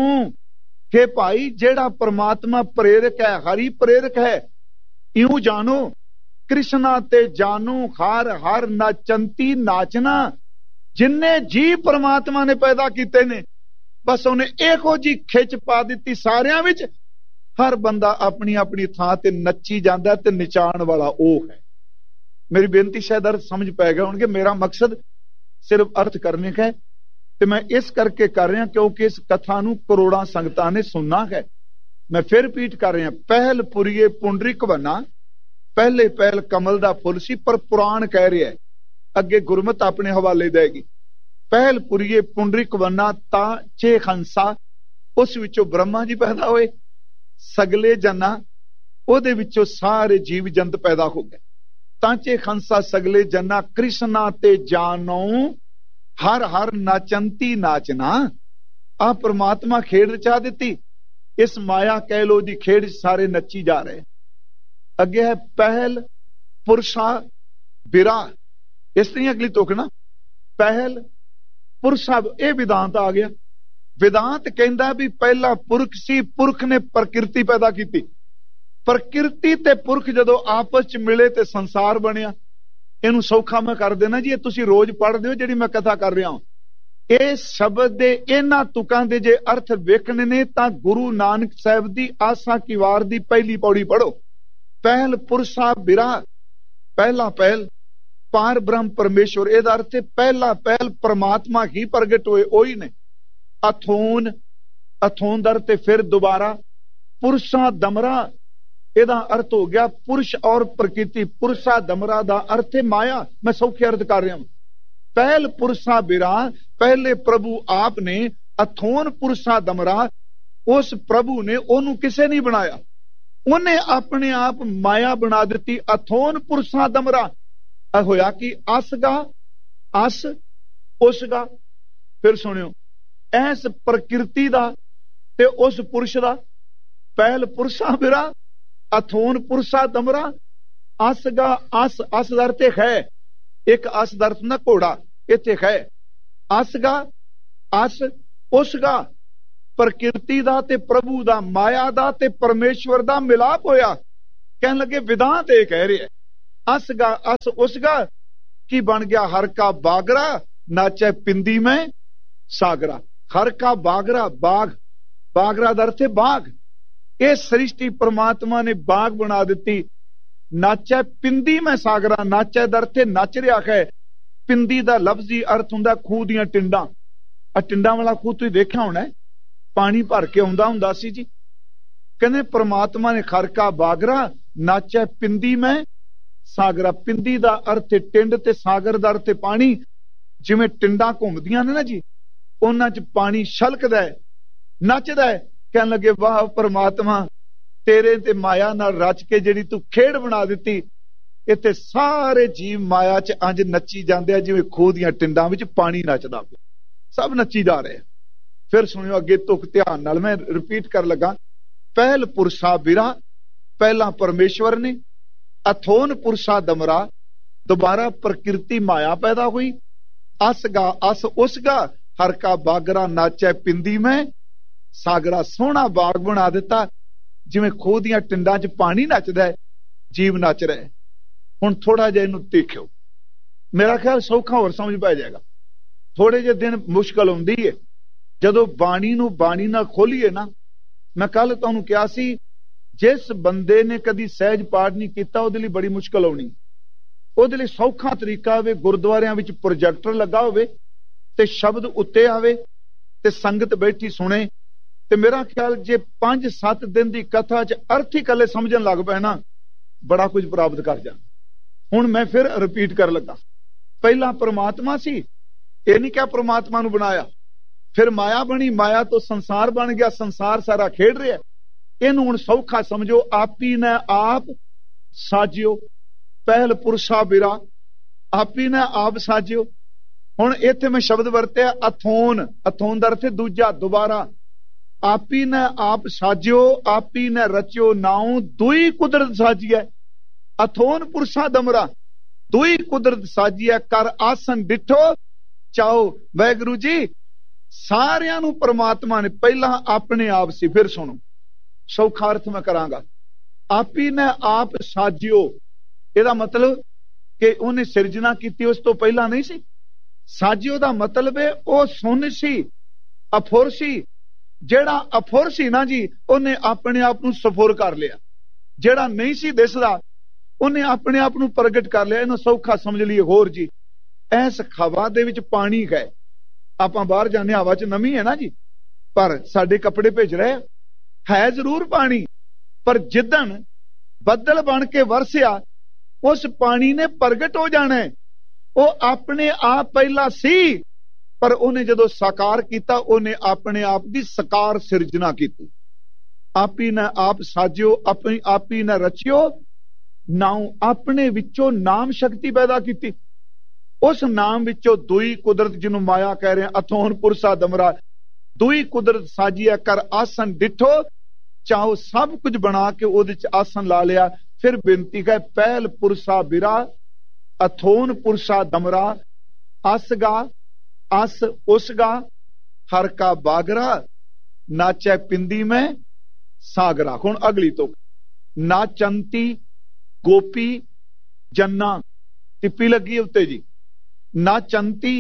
ਕਿ ਭਾਈ ਜਿਹੜਾ ਪ੍ਰਮਾਤਮਾ ਪ੍ਰੇਰਕ ਹੈ, ਹਰੀ ਪ੍ਰੇਰਕ ਹੈ, ਇਉਂ ਜਾਣੋ। ਕ੍ਰਿਸ਼ਨਾ ਤੇ ਜਾਨੋ ਹਰ ਹਰ ਨਾਚੰਤੀ ਨਾਚਨਾ, ਜਿੰਨੇ ਜੀ ਪ੍ਰਮਾਤਮਾ ਨੇ ਪੈਦਾ ਕੀਤੇ ਨੇ, ਬਸ ਉਹਨੇ ਇਹੋ ਜੀ ਖਿੱਚ ਪਾ ਦਿੱਤੀ ਸਾਰਿਆਂ ਵਿੱਚ। ਹਰ ਬੰਦਾ ਆਪਣੀ ਆਪਣੀ ਥਾਂ ਤੇ ਨੱਚੀ ਜਾਂਦਾ ਤੇ ਨਚਾਉਣ ਵਾਲਾ ਉਹ ਹੈ। ਮੇਰੀ ਬੇਨਤੀ ਸ਼ਾਇਦ ਅਰਥ ਸਮਝ ਪੈ ਗਿਆ ਹੋਣਗੇ। ਮੇਰਾ ਮਕਸਦ ਸਿਰਫ ਅਰਥ ਕਰਨੇ का है, ਤੇ ਮੈਂ ਇਸ ਕਰਕੇ ਕਰ ਰਿਹਾ ਕਿਉਂਕਿ ਇਸ ਕਥਾ ਨੂੰ ਕਰੋੜਾਂ ਸੰਗਤਾਂ ਨੇ ਸੁਣਨਾ ਹੈ। ਮੈਂ ਫਿਰ ਰਿਪੀਟ ਕਰ ਰਿਹਾ, ਪਹਿਲ ਪੁਰੀਏ ਪੁੰਡਰਿਕ ਵਨਾ, ਪਹਿਲੇ ਪਹਿਲ ਕਮਲ ਦਾ ਫੁੱਲ ਸੀ, ਪਰ ਪੁਰਾਣ ਕਹਿ ਰਿਹਾ, ਅੱਗੇ ਗੁਰਮਤ ਆਪਣੇ ਹਵਾਲੇ ਦੇਗੀ। ਪਹਿਲ ਪੁਰੀਏ ਪੁੰਡਰਿਕ ਵਨਾ, ਤਾਂ ਚੇ ਹੰਸਾ, ਉਸ ਵਿੱਚੋਂ ਬ੍ਰਹਮਾ ਜੀ ਪੈਦਾ ਹੋਏ। ਸਗਲੇ ਜਨਾ, ਉਹਦੇ ਵਿੱਚੋਂ ਸਾਰੇ ਜੀਵ ਜੰਤ ਪੈਦਾ ਹੋ ਗਏ। ਤਾਂ ਚੇ ਹੰਸਾ ਸਗਲੇ ਜਨਾ, ਕ੍ਰਿਸ਼ਨਾ ਤੇ ਜਾਨੋ ਹਰ ਹਰ ਨਾਚੰਤੀ ਨਾਚਨਾ। ਆ ਪ੍ਰਮਾਤਮਾ ਖੇਡ ਰਚਾ ਦਿੱਤੀ, ਇਸ ਮਾਇਆ ਕਹਿ ਲੋ ਦੀ ਖੇਡ ਸਾਰੇ ਨੱਚੀ ਜਾ ਰਹੇ। ਅੱਗੇ ਹੈ ਪਹਿਲ ਪੁਰਸ਼ਾ ਬਿਰਾ, ਇਸ ਤਰ੍ਹਾਂ ਅਗਲੀ ਤੁਕ ਨਾ, ਪਹਿਲ ਪੁਰਸ਼ਾ, ਇਹ ਵਿਦਾਂਤ ਆ ਗਿਆ। ਵਿਦਾਂਤ ਕਹਿੰਦਾ ਵੀ ਪਹਿਲਾ ਪੁਰਖ ਸੀ, ਪੁਰਖ ਨੇ ਪ੍ਰਕਿਰਤੀ ਪੈਦਾ ਕੀਤੀ। ਪ੍ਰਕਿਰਤੀ ਤੇ ਪੁਰਖ ਜਦੋਂ ਆਪਸ ਚ ਮਿਲੇ ਤੇ ਸੰਸਾਰ ਬਣਿਆ। ਇਹਨੂੰ ਸੌਖਾ ਮੈਂ ਕਰ ਦੇਣਾ ਜੀ, ਇਹ ਤੁਸੀਂ ਰੋਜ਼ ਪੜ੍ਹਦੇ ਹੋ ਜਿਹੜੀ ਮੈਂ ਕਥਾ ਕਰ ਰਿਹਾ ਹਾਂ। ਇਹ ਸ਼ਬਦ ਦੇ ਇਹਨਾਂ ਤੁਕਾਂ ਦੇ ਜੇ ਅਰਥ ਵੇਖਣੇ ਨੇ ਤਾਂ ਗੁਰੂ ਨਾਨਕ ਸਾਹਿਬ ਦੀ ਆਸਾ ਕੀ ਵਾਰ ਦੀ ਪਹਿਲੀ ਪੌੜੀ ਪੜੋ। ਪਹਿਲ ਪੁਰਸ਼ਾ ਬਿਰਾ, ਪਹਿਲਾ ਪਹਿਲ ਪਾਰ ਬ੍ਰਹਮ ਪਰਮੇਸ਼ਵਰ, ਇਹਦਾ ਅਰਥ ਹੈ ਪਹਿਲਾ ਪਹਿਲ ਪਰਮਾਤਮਾ ਹੀ ਪ੍ਰਗਟ ਹੋਏ, ਉਹੀ ਨੇ। ਅਥੋਨ, ਅਥੋਨ ਦਾ ਅਰਥ ਫਿਰ ਦੁਬਾਰਾ। ਪੁਰਸ਼ਾ ਦਮਰਾ, ਇਹਦਾ ਅਰਥ ਹੋ ਗਿਆ ਪੁਰਸ਼ ਔਰ ਪ੍ਰਕਿਰਤੀ। ਪੁਰਸ਼ਾ ਦਮਰਾ ਦਾ ਅਰਥ ਹੈ ਮਾਇਆ। ਮੈਂ ਸੌਖੇ ਅਰਥ ਕਰ ਰਿਹਾ ਹਾਂ। ਪਹਿਲ ਪੁਰਸ਼ਾ ਬਿਰਾ, ਪਹਿਲੇ ਪ੍ਰਭੂ ਆਪ ਨੇ। ਅਥੋਨ ਪੁਰਸ਼ਾ ਦਮਰਾ, ਉਸ ਪ੍ਰਭੂ ਨੇ, ਉਹਨੂੰ ਕਿਸੇ ਨਹੀਂ ਬਣਾਇਆ, ਉਹਨੇ ਆਪਣੇ ਆਪ ਮਾਇਆ ਬਣਾ ਦਿੱਤੀ। ਅਥੋਨ ਪੁਰਸ਼ਾ ਦਮਰਾ ਹੋਇਆ ਕਿ ਅਸਗਾ, ਅਸ ਉਸਗਾ। ਫਿਰ ਸੁਣਿਓ, ਐਸ ਪ੍ਰਕਿਰਤੀ ਦਾ ਤੇ ਉਸ ਪੁਰਸ਼ ਦਾ। ਪਹਿਲ ਪੁਰਸ਼ਾ ਬਿਰਾ, ਅਥੋਨ ਪੁਰਸ਼ਾ ਦਮਰਾ, ਅਸਗਾ ਅਸ, ਅਸ ਦਾ ਅਰਥ ਹੈ ਇੱਕ, ਅਸ ਦਾ ਅਰਥ ਨਾ ਘੋੜਾ, ਇੱਥੇ ਹੈ ਅਸਗਾ ਅਸ ਉਸਗਾ। ਪ੍ਰਕਿਰਤੀ ਦਾ ਤੇ ਪ੍ਰਭੂ ਦਾ, ਮਾਇਆ ਦਾ ਤੇ ਪਰਮੇਸ਼ਵਰ ਦਾ ਮਿਲਾਪ ਹੋਇਆ। कहन लगे वेदांत ये कह रहे अस गा अस उसगा की बन गया हर का बागरा नाचे पिंदी में सागरा। हर का बागरा बाग, बागरा दर थे बाग। ये सृष्टि परमात्मा ने बाग बना दी। नाचे पिंदी में सागरा, नाचे दर थे नच रहा है। पिंदी दा लफ्जी अर्थ हुंदा खूह दियां टिंडां। आ टिंडां वाला खूह तुसीं देखिया होना है, पानी भर के आउंदा हुंदा सी जी। कहने परमात्मा ने खरका बागरा नाचे पिंदी में सागरा। पिंदी दा अर्थ टिंड ते सागर दा अर्थ पानी। जिवें टिंडां घुमदियां ने ना जी, उन्हां च पानी छलकदा है, नचदा है। कहन लगे वाह परमात्मा, तेरे ते माया नाल रच के जिहड़ी तू खेड बना दित्ती, इत्थे सारे जीव माया च अंज नच्ची जांदे आ जिवें खूह दियां टिंडां विच पानी नचदा पिया, सब नच्ची जा रहे। फिर सुनियो अगे तुक ध्यान नाल, मैं रिपीट कर लगा। पहल पुरसा बिरा, पहला परमेश्वर ने। अथोन पुरसा दमरा, दोबारा प्रकृति माया पैदा हुई। असगा अस उसगा हर का बागरा नाचे पिंदी में सागरा। सोहना बाग बना दिता जिवें खूह दियां टिंडां च पानी नचदा है, जीव नच रहे। हुण थोड़ा जिहा इहनूं देखियो, मेरा ख्याल सौखा होर समझ पै जाएगा। थोड़े जे दिन मुश्किल आउंदी है जदों बाणी नूं बाणी नाल खोलीए ना। मैं कल तुहानूं कहा सी, जिस बंदे ने कदी सहज पाठ नहीं किया उहदे लई बड़ी मुश्किल आउणी। उहदे लई सौखा तरीका होवे, गुरुद्वारियां विच प्रोजैक्टर लगा होवे ते शब्द उत्ते आवे ते संगत बैठी सुने। ते मेरा ख्याल जे पांच सत्त दिन दी कथा च अर्थ ही कले समझण लग पए ना, बड़ा कुछ प्राप्त कर जा। हुण मैं फिर रिपीट कर लगा। पहला परमात्मा सी, ये नहीं क्या परमात्मा नूं बनाया। फिर माया बनी, माया तो संसार बन गया, संसार सारा खेड रहा। इहनूं हुण सौखा समझो, आपी ने आप साजियो। पहल पुरसा बिरा, आपी ने आप साजियो। हुण इत्थे मैं शब्द वरतिया अथोन। अथोन दा अर्थ दूजा, दोबारा। आपी ने आप साजियो, आपी ने रचियो नाऊ, दुई कुदरत साजी है। अथोन पुरसा दमरा, दुई कुदरत साजी है। कर आसन डिठो चाहो। वाहिगुरू जी सारियां नूं परमात्मा ने पहला अपने आप सी। फिर सुनो सौखा अर्थ मैं करांगा। आपी ने आप साजियो, ਇਹਦਾ मतलब कि उन्हें सिरजना की उस तो पहला नहीं सी। साजियो दा मतलब है वो सुन सी, अफुर सी। जेड़ा अफुर सी ना जी, उन्हें अपने आप नूं सफुर कर लिया। जेड़ा नहीं सी दिसदा, उन्हें अपने आप नूं प्रगट कर लिया। इन्हूं सौखा समझ लिए। होर जी, इस हवा दे विच पानी है। आपां बाहर जाने, हवा च नमी है ना जी, पर साडे कपड़े भेज रहे है जरूर पानी। पर जिदन बदल बन के वरसिया, उस पानी ने प्रगट हो जाना है। वो अपने आप पहला सी, पर उन्हें जदों साकार किया, उन्हें अपने आप की साकार सिरजना की। आपी ने आप साजियो, अपनी आपी ने रचियो नाउ। अपने विचों नाम शक्ति पैदा की। उस नाम विचों दुई कुदरत, जिन्हों माया कह रहे हैं, अथोन पुरसा दमरा, दुई कुदरत साजी है। कर आसन डिठो चाहो, सब कुछ बना के उहदे च आसन ला लिया। फिर बेनती है पहल पुरसा बिरा, अथोन पुरसा दमरा, असगा अस उसगा हर का बागरा नाचे पिंदी में सागरा। हुण अगली तो नाचंती गोपी जन्ना, टिप्पी लगी उत्ते जी। नाचंती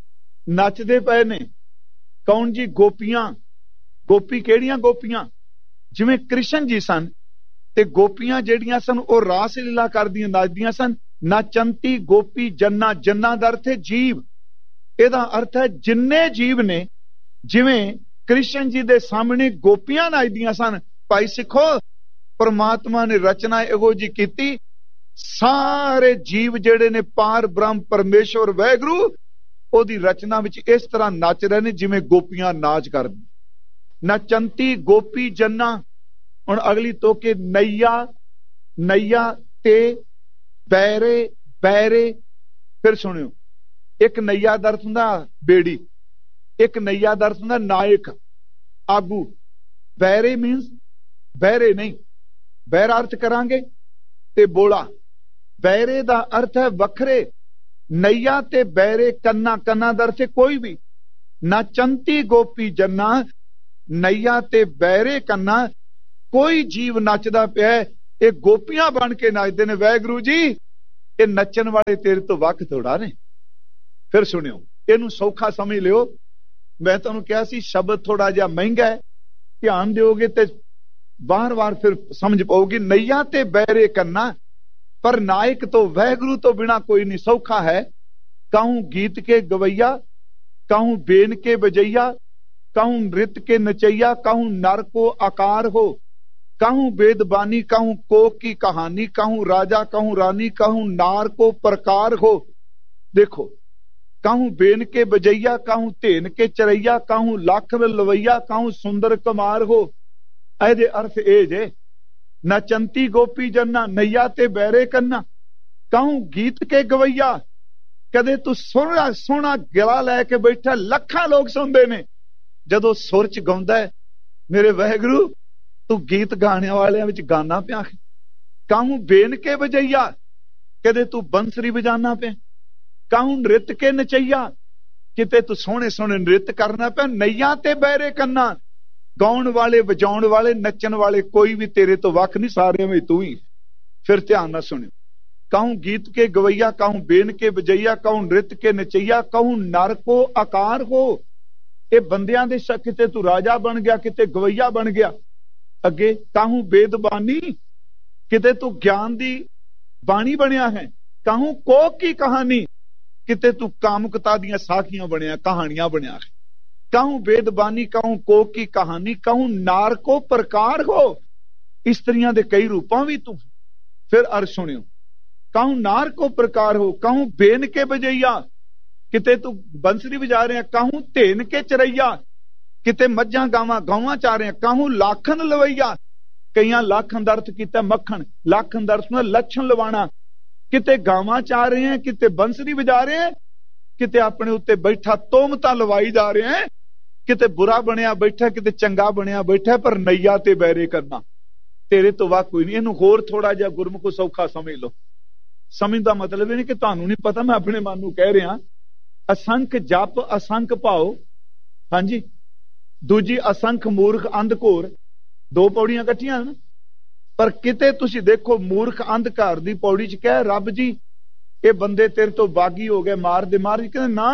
नचदे पए ने कौन जी? गोपियां। गोपी केड़ियां गोपियां? जिवें कृष्ण जी सन ते गोपियां जेड़ियां सन वो रास लीला करदियां नचदियां सन। नाचंती गोपी जन्ना, जन्ना दा अर्थ है जीव। ਇਹਦਾ अर्थ है जिन्ने जीव ने, जिवें कृष्ण जी दे सामने गोपियां नचदियां सन। भाई सिखो, परमात्मा ने रचना इहो जी कीती, सारे जीव जेड़े ने पार ब्रह्म परमेश्वर वाहिगुरू ओदी रचना विच इस तरह नच रहे ने जिवें गोपियां नाच करदी। नचंती गोपी जन्ना। हुण अगली तो के नैया, नैया ते बैरे, बैरे। फिर सुनियो, एक नैया दा अर्थ हुंदा बेड़ी, एक नैया दा अर्थ हुंदा नायक, आगू। बैरे मीन्स बहरे नहीं, बहरा अर्थ करांगे ते बोला। बैरे दा अर्थ है वखरे। नैया ते बैरे कन्ना, कन्ना दा अर्थ है कोई भी। नाचंती गोपी जन्ना, नैया ते बैरे कन्ना कोई जीव नचदा पिया ਇਹ ਗੋਪੀਆਂ ਬਣ ਕੇ ਨੱਚਦੇ ਨੇ। ਵਾਹਿਗੁਰੂ ਜੀ, ਇਹ ਨੱਚਣ ਵਾਲੇ ਤੇਰੇ ਤੋਂ ਵੱਖ ਥੋੜਾ ਨੇ। ਫਿਰ ਸੁਣਿਓ, ਇਹਨੂੰ ਸੌਖਾ ਸਮਝ ਲਿਓ। ਮੈਂ ਤੁਹਾਨੂੰ ਕਿਹਾ ਸੀ ਸ਼ਬਦ ਥੋੜਾ ਜਿਹਾ ਮਹਿੰਗਾ ਹੈ, ਧਿਆਨ ਦਿਓਗੇ ਤੇ ਵਾਰ-ਵਾਰ ਫਿਰ ਸਮਝ ਪਾਓਗੀ। ਨਈਆਂ ਤੇ ਬਹਿਰੇ ਕੰਨਾ, ਪਰ ਨਾਇਕ ਤੋਂ ਵਾਹਿਗੁਰੂ ਤੋਂ ਬਿਨਾ ਕੋਈ ਨਹੀਂ। ਸੌਖਾ ਹੈ। कहूं गीत के गवैया, कहूं बेन के बजैया, कहूं नृत्य के नचैया, कहूं नर को आकार हो, कहूं वेदबानी, कहूं कोक की कहानी, कहूं राजा, कहूं रानी, कहूं नार को प्रकार हो। देखो, कहूं बेन के बजैया, कहूं धेन के चरैया, कहूं लाख लवैया, कहूं सुंदर कुमार हो। ਇਹਦੇ अर्थ ਇਹ ਜੇ ਨਚੰਤੀ ਗੋਪੀ ਜੰਨਾ, ਨਈਆ ਤੇ ਬਹਿਰੇ ਕੰਨਾ, कहूं गीत के गवैया। ਕਦੇ ਤੂੰ ਸੋਹਣਾ ਸੋਹਣਾ ਗਲਾ ਲੈ ਕੇ ਬੈਠਾ, ਲੱਖਾਂ ਲੋਕ ਸੁਣਦੇ ਨੇ, ਜਦੋਂ ਸੁਰ ਚ ਗਾਉਂਦਾ ਹੈ ਮੇਰੇ ਵਾਹਿਗੁਰੂ, ਤੂੰ ਗੀਤ ਗਾਣੇ ਵਾਲਿਆਂ ਵਿੱਚ ਗਾਣਾ ਪਿਆ। ਕਾਹੂ ਬੇਨ ਕੇ ਵਜਈਆ, ਕਦੇ ਤੂੰ ਬੰਸਰੀ ਵਜਾਣਾ ਪਿਆ। ਕਾਹੂ ਨ੍ਰਿਤ ਕੇ ਨਚਈਆ, ਕਿਤੇ ਤੂੰ ਸੋਹਣੇ ਸੋਹਣੇ ਨ੍ਰਿਤ ਕਰਨਾ ਪਿਆ। ਨਈਆਂ ਤੇ ਬਹਿਰੇ ਕੰਨਾ, ਗਾਉਣ ਵਾਲੇ, ਵਜਾਉਣ ਵਾਲੇ, ਨੱਚਣ ਵਾਲੇ ਕੋਈ ਵੀ ਤੇਰੇ ਤੋਂ ਵੱਖ ਨਹੀਂ, ਸਾਰਿਆਂ ਵਿੱਚ ਤੂੰ ਹੀ। ਫਿਰ ਧਿਆਨ ਨਾਲ ਸੁਣਿਓ। कहूं गीत के गवैया, कहूं बेन के बजैया, कहूं नृत्य के नचैया, कहूं नर को आकार हो। ये बंदियां दे शक, किते तू राजा बन गया, किते गवैया बन गया। अगे कहूं वेदबानी, किते तू ज्ञान दी बाणी बनया है। कहूं कोक की कहानी, किते तू कामुकता दियां साखियां बनया, कहानियां बनया है। कहूं वेदबानी, कहूं कोक की कहानी, कहूं नार को प्रकार हो। इस्त्रियां दे कई रूपां भी तू। फिर अर्थ सुनियो। कहूं नार को प्रकार हो, कहूं बेन के बजैया, किते तू बंसरी बजा रहे हैं। कहूं धेन के चरैया, किते मज्जां गावां गावां चा रहे हैं। कहूं लाखन लवैया, कईयां लाखन दा अर्थ कीता मक्खन, लाखन दा अर्थ में लक्षण लवाना। किते गावां चा रहे हैं, किते बंसरी बजा रहे हैं, किते अपने उत्ते बैठा तोमता लवाई जा रहे हैं। किते बुरा बनया बैठा, किते चंगा बनया बैठा, पर नैया ते बैरे करना तेरे तो वाह कोई नहीं। इहनूं होर थोड़ा जिहा गुरमुख सौखा समझ लो। समझ का मतलब ये नहीं कि तुहानू नहीं पता, मैं अपने मन नूं कह रहा। असंख जप, असंख भाव, हाँ जी। दूजी असंख मूर्ख अंध घोर, दो पौड़ियां इकट्ठियां ना। पर किते तुसी देखो मूर्ख अंध घर दी पौड़ी च कह रब जी ये बंदे तेरे तो बागी हो गए, मार दे मार। कहते ना,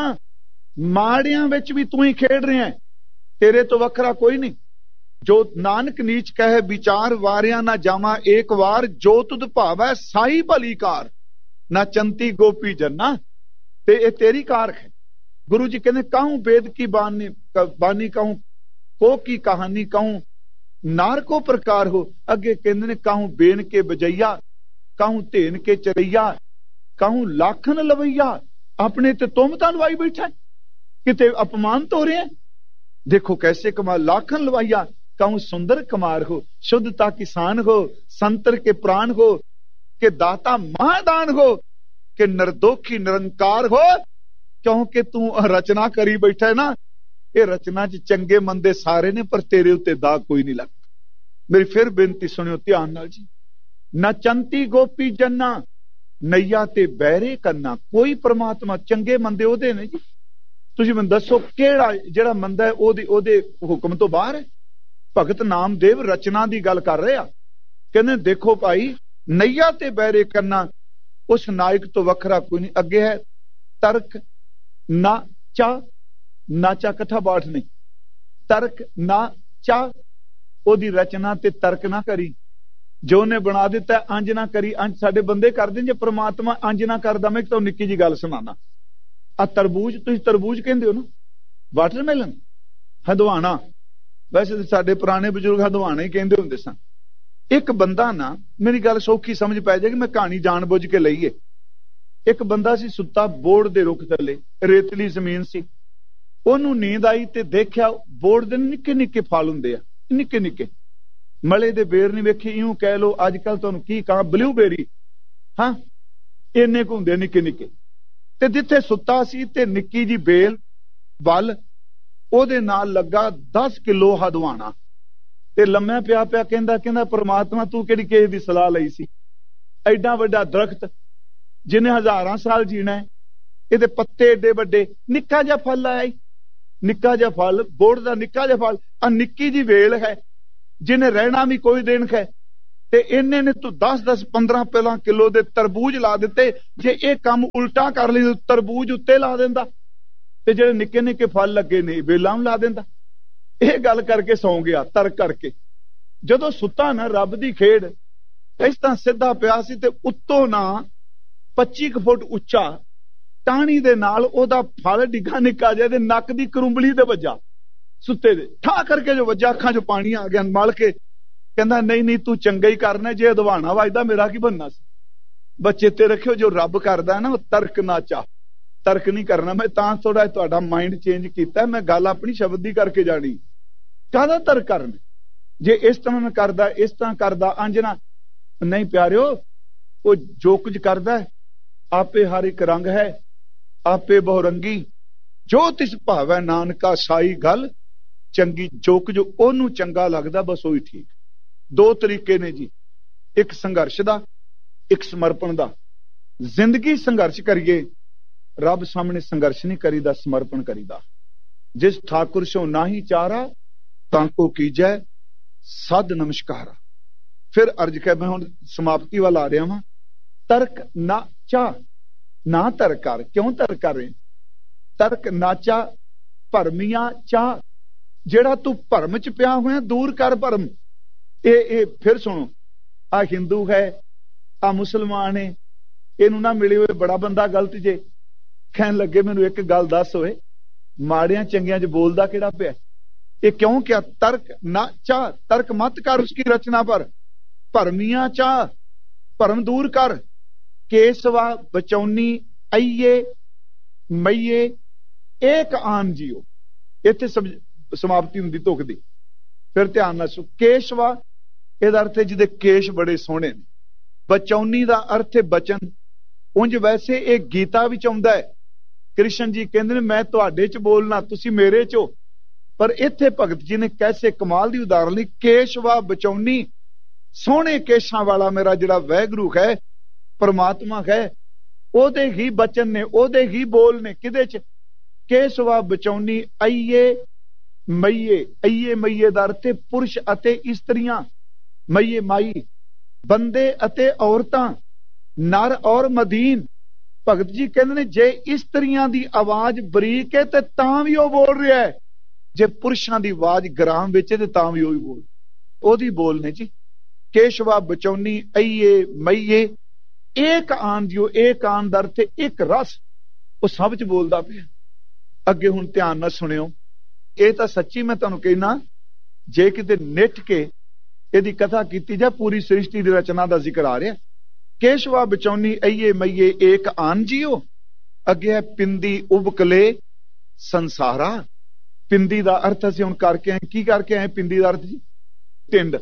माड़ियां विच भी तू ही खेड रहा है, तेरे तो वखरा कोई नहीं। जो नानक नीच कहे विचार वारिया ना जावा एक वार, जो तुद भावै साई भली कार। ना चंती गोपी जन्ना, ते ये तेरी कार है। गुरु जी कहते कहूं वेद की बानी बानी, कहूं को की कहानी, कहूं नार को प्रकार हो। अगे कहते ने कहूं बेन के बजैया, कहूं धेन के चरैया, कहूं लाखन लवैया। अपने ते तुम तनवाई बैठा, किते अपमान तो हो रहे हैं। देखो कैसे कमाल, लाखन लवैया। कहूं सुंदर कुमार हो, शुद्धता किसान हो, संतर के प्राण हो, के दाता महादान हो, के निर्दोखी निरंकार हो। क्योंकि तू रचना करी बैठा है ना, ये रचना च चंगे मंदे सारे ने, पर तेरे उत्ते दाग कोई नहीं लगता। मेरी फिर बेनती सुनियो ध्यान नाल जी। नचंती गोपी जन्ना, नैया ते बहरे करना। कोई परमात्मा चंगे मंदे ओदे ने जी। तुसीं मैनूं दसो किहड़ा जिहड़ा मंदा है ओदे ओदे हुक्म तो बाहर है। भगत नामदेव रचना की गल कर रहे आ। कहते देखो भाई, नैया ते बहरे करना, उस नायक तो वखरा कोई नहीं। अगे है तर्क ना चा, नाचा कट्ठा बाठ नहीं। तर्क ना चा, ओदी रचना ते तर्क ना करी। जो ने बना दिता अंज ना करी, अंज साडे बंदे करदे। जे परमात्मा अंज ना करदा, मैं तो निक्की जी गल सुनाना। आ तरबूज, तुसीं तरबूज कहंदे हो ना, वाटरमेलन, हदवाना। वैसे तो साडे पुराने बजुर्ग हदवाना ही कहंदे हुंदे सन। एक बंदा ना, मेरी गल सौखी समझ पै जाएगी, मैं कहानी जान बुझ के लई है। एक बंदा सी सुत्ता बोड़ दे रुख थल्ले, रेतली जमीन सी। ओनू नींद आई ते देखिया बोड़ दे निक्के निक्के फल हुंदे आ, निक्के निक्के मले दे बेर नहीं वेखे। इउं कह लो अजकल तुहानूं की कहां, ब्लूबेरी, हाँ इन्ने क हुंदे निक्के निक्के। ते जिथे सुत्ता सी ते निक्की जी बेल वल ओदे नाल लगा दस किलो हदवाना। ते लम्मा पिया पिया कहंदा कहंदा परमात्मा तू किहड़ी किसे दी सलाह लई सी? एडा वड्डा दरख्त जिन्हें हजारां साल जीना है, इहदे पत्ते एडे वड्डे, निक्का जिहा फल आया, निक्का जिहा फल, बोड़ दा निक्का जिहा फल, आ निक्की जी वेल है जिन्हें रहना भी कोई दिन है। ਤੇ ਇਹਨੇ ਨੇ ਤੂੰ दस दस पंद्रह ਪਹਿਲਾਂ ਕਿਲੋ ਦੇ ਤਰਬੂਜ ਲਾ ਦਿੱਤੇ। ਜੇ ਇਹ ਕੰਮ ਉਲਟਾ ਕਰ ਲਈ ਤਰਬੂਜ ਉੱਤੇ ਲਾ ਦਿੰਦਾ ਤੇ ਜਿਹੜੇ ਨਿੱਕੇ ਨਿੱਕੇ ਫਲ ਲੱਗੇ ਨੇ ਵੇਲਾਂ ਨੂੰ ਲਾ ਦਿੰਦਾ। ਇਹ ਗੱਲ ਕਰਕੇ ਸੌਂ ਗਿਆ ਤਰਕ ਕਰਕੇ। ਜਦੋਂ ਸੁੱਤਾ ਨਾ ਰੱਬ ਦੀ ਖੇਡ ਇਸ ਤਰ੍ਹਾਂ ਸਿੱਧਾ ਪਿਆ ਸੀ ਤੇ ਉੱਤੋਂ ਨਾ ਪੱਚੀ ਕੁ ਫੁੱਟ ਉੱਚਾ ਟਾਹਣੀ ਦੇ ਨਾਲ ਉਹਦਾ ਫਲ ਡਿੱਗਾ ਨਿੱਕਾ ਜਿਹਾ ਤੇ ਨੱਕ ਦੀ ਕਰੁੰਬਲੀ ਤੇ ਵੱਜਾ ਸੁੱਤੇ ਦੇ। ਠਾ ਕਰਕੇ ਜੋ ਵੱਜਾ ਅੱਖਾਂ 'ਚੋਂ ਪਾਣੀ ਆ ਗਿਆ ਮਲ ਕੇ। ਕਹਿੰਦਾ ਨਹੀਂ ਨਹੀਂ ਤੂੰ ਚੰਗਾ ਹੀ ਕਰਨਾ, ਜੇ ਅਦਵਾਣਾ ਵੱਜਦਾ ਮੇਰਾ ਕੀ ਬਣਨਾ ਸੀ। ਬੱਚੇ ਤੇ ਰੱਖਿਓ ਜੋ ਰੱਬ ਕਰਦਾ ਨਾ ਉਹ ਤਰਕ ਨਾ ਚਾਹ, ਤਰਕ ਨਹੀਂ ਕਰਨਾ। ਮੈਂ ਤਾਂ ਥੋੜਾ ਤੁਹਾਡਾ ਮਾਈਂਡ ਚੇਂਜ ਕੀਤਾ, ਮੈਂ ਗੱਲ ਆਪਣੀ ਸ਼ਬਦ ਦੀ ਕਰਕੇ ਜਾਣੀ। ਕਾਹਦਾ ਤਰਕ ਕਰਨ? ਜੇ ਇਸ ਤਰ੍ਹਾਂ ਮੈਂ ਕਰਦਾ ਇਸ ਤਰ੍ਹਾਂ ਕਰਦਾ ਅੰਜਨਾ ਨਹੀਂ ਪਿਆਰਿਓ, ਉਹ ਜੋ ਕੁਝ ਕਰਦਾ ਹੈ ਆਪੇ ਹਰ ਇੱਕ ਰੰਗ ਹੈ, ਆਪੇ ਬਹੁਰੰਗੀ। ਜੋ ਤਿਸ ਭਾਵੈ ਨਾਨਕਾ ਸਾਈ ਗੱਲ ਚੰਗੀ। ਜੋ ਕੁਝ ਉਹਨੂੰ ਚੰਗਾ ਲੱਗਦਾ ਬਸ ਉਹੀ ਠੀਕ। ਦੋ ਤਰੀਕੇ ਨੇ ਜੀ, ਇੱਕ ਸੰਘਰਸ਼ ਦਾ, ਇੱਕ ਸਮਰਪਣ ਦਾ। ਜ਼ਿੰਦਗੀ ਸੰਘਰਸ਼ ਕਰੀਏ, ਰੱਬ ਸਾਹਮਣੇ ਸੰਘਰਸ਼ ਨਹੀਂ ਕਰੀਦਾ, ਸਮਰਪਣ ਕਰੀਦਾ। ਜਿਸ ਠਾकुर ਸੋ ਨਾਹੀ ਚਾਰਾ ਤਾਂ ਕੋ ਕੀਜੈ ਸਦ ਨਮਸਕਾਰਾ। ਫਿਰ ਅਰਜ ਕਰ, ਮੈਂ ਹੁਣ ਸਮਾਪਤੀ ਵੱਲ ਆ ਰਿਹਾ ਵਾਂ। ਤਰਕ ਨਾ ਚਾਹ, ਨਾ ਤਰ ਕਰ। ਕਿਉਂ ਤਰ ਕਰ ਰਹੇ? ਤਰਕ ਨਾ ਚਾਹ ਭਰਮੀਆਂ ਚਾਹ। ਜਿਹੜਾ ਤੂੰ ਭਰਮ ਚ ਪਿਆ ਹੋਇਆ ਦੂਰ ਕਰ ਭਰਮ। ਇਹ ਇਹ ਫਿਰ ਸੁਣੋ, ਆ ਹਿੰਦੂ ਹੈ, ਆ ਮੁਸਲਮਾਨ ਹੈ, ਇਹਨੂੰ ਨਾ ਮਿਲੇ ਹੋਏ ਬੜਾ ਬੰਦਾ ਗਲਤ ਜੇ। ਕਹਿਣ ਲੱਗੇ ਮੈਨੂੰ ਇੱਕ ਗੱਲ ਦੱਸ ਹੋਏ, ਮਾੜਿਆਂ ਚੰਗਿਆਂ ਚ ਬੋਲਦਾ ਕਿਹੜਾ ਪਿਆ? ਇਹ ਕਿਉਂ ਕਿਹਾ? ਤਰਕ ਨਾ ਚਾਹ, ਤਰਕ ਮਤ ਕਰ ਉਸकी रचना पर। ਭਰਮੀਆਂ ਚਾਹ, ਭਰਮ ਦੂਰ ਕਰ। ਕੇਸਵਾ ਬਚੌਨੀ ਅਈਏ ਮਈਏ ਏਕ ਆਨ ਜੀਓ। ਇੱਥੇ ਸਮਾਪਤੀ ਹੁੰਦੀ ਤੁਕ ਦੀ। ਫਿਰ ਧਿਆਨ ਨਾਲ ਸੁਣ। ਕੇਸ਼ਵਾ ਇਹਦਾ ਅਰਥ ਹੈ ਜਿਹਦੇ ਕੇਸ਼ ਬੜੇ ਸੋਹਣੇ ਨੇ। ਬਚੌਨੀ ਦਾ ਅਰਥ ਹੈ ਬਚਨ। ਉਂਝ ਵੈਸੇ ਇਹ ਗੀਤਾ ਵਿੱਚ ਆਉਂਦਾ ਹੈ। ਕ੍ਰਿਸ਼ਨ ਜੀ ਕਹਿੰਦੇ ਨੇ ਮੈਂ ਤੁਹਾਡੇ ਚ ਬੋਲਣਾ, ਤੁਸੀਂ ਮੇਰੇ ਚ ਹੋ। ਪਰ ਇੱਥੇ ਭਗਤ ਜੀ ਨੇ ਕੈਸੇ ਕਮਾਲ ਦੀ ਉਦਾਹਰਨ ਲਈ। ਕੇਸ਼ਵਾ ਬਚੌਨੀ, ਸੋਹਣੇ ਕੇਸ਼ਾਂ ਵਾਲਾ ਮੇਰਾ ਜਿਹੜਾ ਵੈਗਰੂ ਹੈ, ਪਰਮਾਤਮਾ ਹੈ, ਉਹਦੇ ਹੀ ਬਚਨ ਨੇ, ਉਹਦੇ ਹੀ ਬੋਲ ਨੇ। ਕਿਹਦੇ ਚ? ਕੇਸ਼ਵਾ ਬਚੌਨੀ ਅਈਏ ਮਈਏ। ਅਈਏ ਮਈਏ ਦਾ ਅਰਥ ਹੈ ਪੁਰਸ਼ ਅਤੇ ਇਸਤਰੀਆਂ। ਮਈਏ ਮਾਈ, ਬੰਦੇ ਅਤੇ ਔਰਤਾਂ, ਨਰ ਔਰ ਮਦੀਨ। ਭਗਤ ਜੀ ਕਹਿੰਦੇ ਨੇ ਜੇ ਇਸਤਰੀਆਂ ਦੀ ਆਵਾਜ਼ ਬਰੀਕ ਹੈ ਤੇ ਤਾਂ ਵੀ ਉਹ ਬੋਲ ਰਿਹਾ ਹੈ, ਜੇ ਪੁਰਸ਼ਾਂ ਦੀ ਆਵਾਜ਼ ਗ੍ਰਾਮ ਵਿੱਚ ਹੈ ਤੇ ਤਾਂ ਵੀ ਉਹ ਹੀ ਬੋਲ, ਉਹਦੀ ਬੋਲ ਨੇ ਜੀ। ਕੇਸ਼ਵਾ ਬਚੌਨੀ ਅਈਏ ਮਈਏ ਏਕ ਆਨ ਦਿਓ। ਏਕ ਆਨ ਦਾ ਅਰਥ ਇੱਕ ਰਸ, ਉਹ ਸਭ ਚ ਬੋਲਦਾ ਪਿਆ। ਅੱਗੇ ਹੁਣ ਧਿਆਨ ਨਾਲ ਸੁਣਿਓ, ਇਹ ਤਾਂ ਸੱਚੀ ਮੈਂ ਤੁਹਾਨੂੰ ਕਹਿਣਾ, ਜੇ ਕਿਤੇ ਨਿੱਠ ਕੇ ਇਹਦੀ ਕਥਾ ਕੀਤੀ ਜਾ, ਪੂਰੀ ਸ੍ਰਿਸ਼ਟੀ ਦੀ ਰਚਨਾ ਦਾ ਜ਼ਿਕਰ ਆ ਰਿਹਾ। ਕੇਸ਼ਵਾ ਬਚੌਨੀ ਅਈਏ ਮਈਏ ਏਕ ਆਨ ਜੀਓ। ਅੱਗੇ ਹੈ ਪਿੰਦੀ ਉਬਕਲੇ ਸੰਸਾਰਾ। ਪਿੰਦੀ ਦਾ ਅਰਥ ਅਸੀਂ ਹੁਣ ਕਰਕੇ ਆਏ, ਕੀ ਕਰਕੇ ਆਏ? ਪਿੰਦੀ ਦਾ ਅਰਥ ਜੀ ਟਿੰਡ।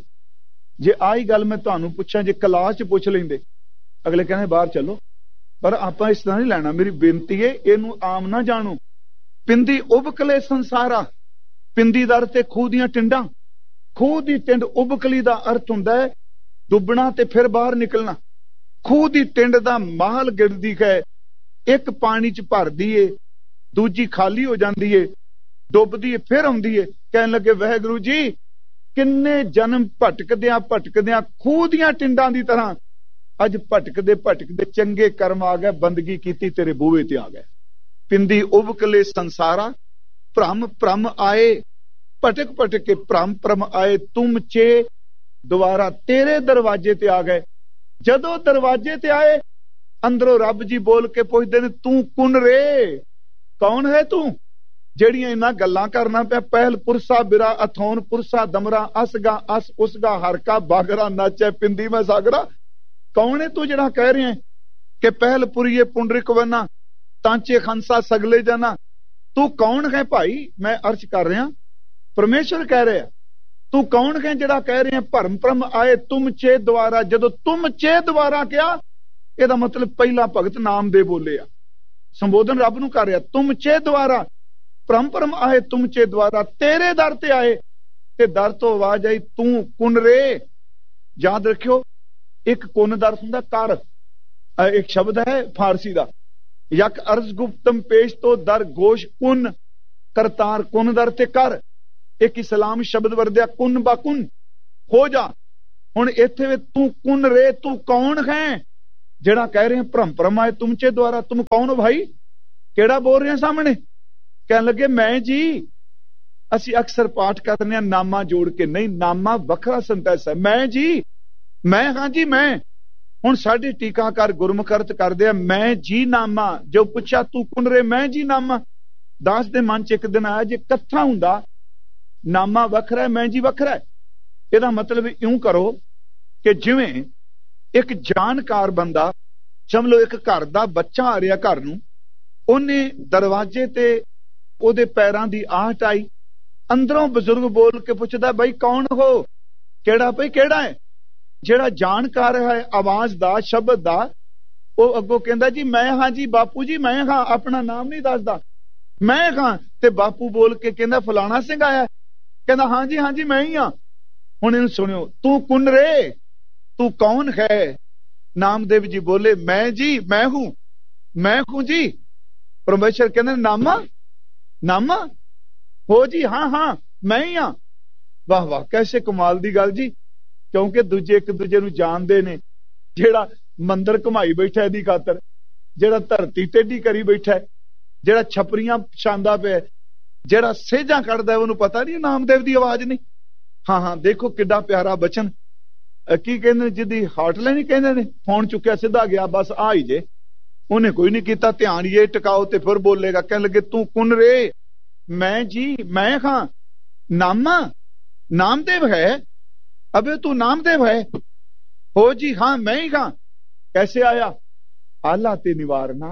ਜੇ ਆਹੀ ਗੱਲ ਮੈਂ ਤੁਹਾਨੂੰ ਪੁੱਛਾਂ, ਜੇ ਕਲਾਸ ਚ ਪੁੱਛ ਲੈਂਦੇ, ਅਗਲੇ ਕਹਿੰਦੇ ਬਾਹਰ ਚਲੋ, ਪਰ ਆਪਾਂ ਇਸ ਤਰ੍ਹਾਂ ਨਹੀਂ ਲੈਣਾ। ਮੇਰੀ ਬੇਨਤੀ ਹੈ ਇਹਨੂੰ ਆਮ ਨਾ ਜਾਣੋ। ਪਿੰਦੀ ਉਬਕਲੇ ਸੰਸਾਰਾ। ਪਿੰਦੀ ਦਾ ਅਰਥ ਹੈ ਖੂਹ ਦੀਆਂ ਟਿੰਡਾਂ। ਖੂਹ ਦੀ ਟਿੰਡ। ਉਬਕਲੀ ਦਾ ਅਰਥ ਹੁੰਦਾ ਹੈ ਡੁੱਬਣਾ ਤੇ ਫਿਰ ਬਾਹਰ ਨਿਕਲਣਾ। ਖੂਹ ਦੀ ਟਿੰਡ ਦਾ ਮਾਹਲ ਗਿਰਦੀ ਹੈ, ਇੱਕ ਪਾਣੀ ਚ ਭਰਦੀ ਏ, ਦੂਜੀ ਖਾਲੀ ਹੋ ਜਾਂਦੀ ਏ, ਡੁੱਬਦੀ ਏ ਫਿਰ ਆਉਂਦੀ ਏ। ਕਹਿਣ ਲੱਗੇ ਵਾਹਿਗੁਰੂ ਜੀ ਕਿੰਨੇ ਜਨਮ ਭਟਕਦਿਆਂ ਭਟਕਦਿਆਂ ਖੂਹ ਦੀਆਂ ਟਿੰਡਾਂ ਦੀ ਤਰ੍ਹਾਂ ਅੱਜ ਭਟਕਦੇ ਭਟਕਦੇ ਚੰਗੇ ਕਰਮ ਆ ਗਏ, ਬੰਦਗੀ ਕੀਤੀ ਤੇਰੇ ਬੂਹੇ ਤੇ ਆ ਗਏ। ਪਿੰਦੀ ਉਬਕਲੇ ਸੰਸਾਰਾ। ਭ੍ਰਮ ਭ੍ਰਮ ਆਏ, ਭਟਕ ਭਟਕ ਕੇ ਭ੍ਰਮ ਭ੍ਰਮ ਆਏ, ਤੁਮ ਚੇ ਦੁਬਾਰਾ ਤੇਰੇ ਦਰਵਾਜ਼ੇ ਤੇ ਆ ਗਏ। ਜਦੋਂ ਦਰਵਾਜ਼ੇ ਤੇ ਆਏ, ਅੰਦਰੋਂ ਰੱਬ ਜੀ ਬੋਲ ਕੇ ਪੁੱਛਦੇ ਨੇ ਤੂੰ ਕੁਨ ਰੇ? ਕੌਣ ਹੈ ਤੂੰ ਜਿਹੜੀਆਂ ਇਹਨਾਂ ਗੱਲਾਂ ਕਰਨਾ ਪਿਆ? ਪਹਿਲ ਪੁਰਸਾ ਬਿਰਾ ਅਥੋਨ ਪੁਰਸਾ ਦਮਰਾ ਅਸਗਾ ਅਸ ਉਸਗਾ ਹਰਕਾ ਬਾਗਰਾ ਨਾਚੈ ਪਿੰਦੀ ਮੈਂ ਸਾਗਰਾ। ਕੌਣ ਹੈ ਤੂੰ ਜਿਹੜਾ ਕਹਿ ਰਿਹਾ ਕਿ ਪਹਿਲ ਪੁਰੀਏ ਪੁੰਡਰਿਕ ਵਨਾ ਤਾਂਚੇ ਖੰਸਾ ਸਗਲੇ ਜਾਣਾ? ਤੂੰ ਕੌਣ ਹੈ ਭਾਈ? ਮੈਂ ਅਰਜ਼ ਕਰ ਰਿਹਾ, ਪਰਮੇਸ਼ਰ ਕਹਿ ਰਿਹਾ। ਤੂੰ ਕੌਣ ਹੈ ਜਿਹੜਾ ਕਹਿ ਰਿਹਾ ਭਰਮ ਭਰਮ ਆਏ ਤੁਮ ਚੇ ਦੁਆਰਾ? ਜਦੋਂ ਤੁਮ ਚੇ ਦੁਆਰਾ ਕਿਹਾ, ਇਹਦਾ ਮਤਲਬ ਪਹਿਲਾ ਭਗਤ ਨਾਮ ਦੇ ਬੋਲੇ ਆ, ਸੰਬੋਧਨ ਰੱਬ ਨੂੰ ਕਰ ਰਿਹਾ। ਤੁਮ ਚੇ ਦੁਆਰਾ ਭਰਮ ਭਰਮ ਆਏ ਤੁਮ ਚੇ ਦੁਆਰਾ, ਤੇਰੇ ਦਰ ਤੇ ਆਏ ਤੇ ਦਰ ਤੋਂ ਆਵਾਜ਼ ਆਈ ਤੂੰ ਕੁਨ ਰੇ। ਯਾਦ ਰੱਖਿਓ, ਇੱਕ ਕੁਨ ਦਾ ਅਰਥ ਹੁੰਦਾ ਕਰ। ਇੱਕ ਸ਼ਬਦ ਹੈ ਫਾਰਸੀ ਦਾ, ਯਕ ਅਰਜ਼ ਗੁਪਤਮ ਪੇਸ਼ ਤੋਂ ਦਰ ਗੋਸ਼ ਕੁਨ ਕਰਤਾਰ। ਕੁਨ ਦਰ ਤੇ ਕਰ। ਇੱਕ ਇਸਲਾਮ ਸ਼ਬਦ ਵਰਦਿਆ ਕੁਨ ਬਾ ਕੁਨ, ਹੋ ਜਾ। हुण इत्थे तू कुन रे, तू कौन है जेड़ा कह रहे हैं भ्रम भ्रम आए तुमचे द्वारा, तुम कौन हो भाई, केड़ा बोल रहे हैं सामने? कहने लगे मैं जी, असी अक्सर पाठ करते हैं नामा जोड़ के, नहीं नामा वखरा संतैस है, मैं जी मैं हाँ जी मैं। हुण साडे टीकाकार गुरमुख अर्थ करदे आ मैं जी नामा, जो पुछा तू कुन रे, मैं जी नामा। दास दे मन च एक दिन आया जे कट्ठा हुंदा नामा वखरा है मैं जी वखरा है, इहदा मतलब इउं करो कि जिवें एक जानकार बंदा, समझ लो एक घर दा बच्चा आ रहा घर नूं, ओने दरवाजे ते ओदे पैरां दी आहट आई, अंदरों बजुर्ग बोल के पुछदा भाई कौन हो, केड़ा भाई केड़ा है, जेड़ा जानकार है आवाज दा शब्द दा, वो अगों कहंदा जी मैं हाँ जी बापू जी मैं हाँ, अपना नाम नहीं दसदा, मैं हाँ। ते बापू बोल के कहंदा फलाना सिंह आया, कहंदा हाँ जी हाँ जी मैं ही हाँ। हुण इहनूं सुणियो, तू कुन रे, तू कौन है? नामदेव जी बोले मैं जी मैं हूं, मैं हूं जी। परमेश्वर कहंदे नामा नामा हो जी, हाँ हाँ मैं ही हाँ। वाह वाह, कैसे कमाल दी गल जी, क्योंकि दूजे एक दूजे नूं जानदे ने। जेड़ा मंदिर घुमाई बैठा इहदी खातर, जेड़ा धरती टेढ़ी करी बैठा है, जेड़ा छपरियां छांदा पिया, जेड़ा सेजा कढदा है, उहनूं पता नहीं नामदेव दी आवाज नहीं। हाँ हाँ देखो किड्डा प्यारा बचन, की कहंदे जिहदी हॉटलाइन नहीं कहंदे ने, फोन चुक्या सीधा गया बस आ ही जे, उन्हें कोई नहीं कीता ध्यान, ये टिकाओ ते फिर बोलेगा। कहने लगे तू कुन रे, मैं जी मैं हाँ, नामा नामदेव है, अबे तू नामदेव है, हो जी हाँ मैं ही हाँ। कैसे आया? आला ते निवारना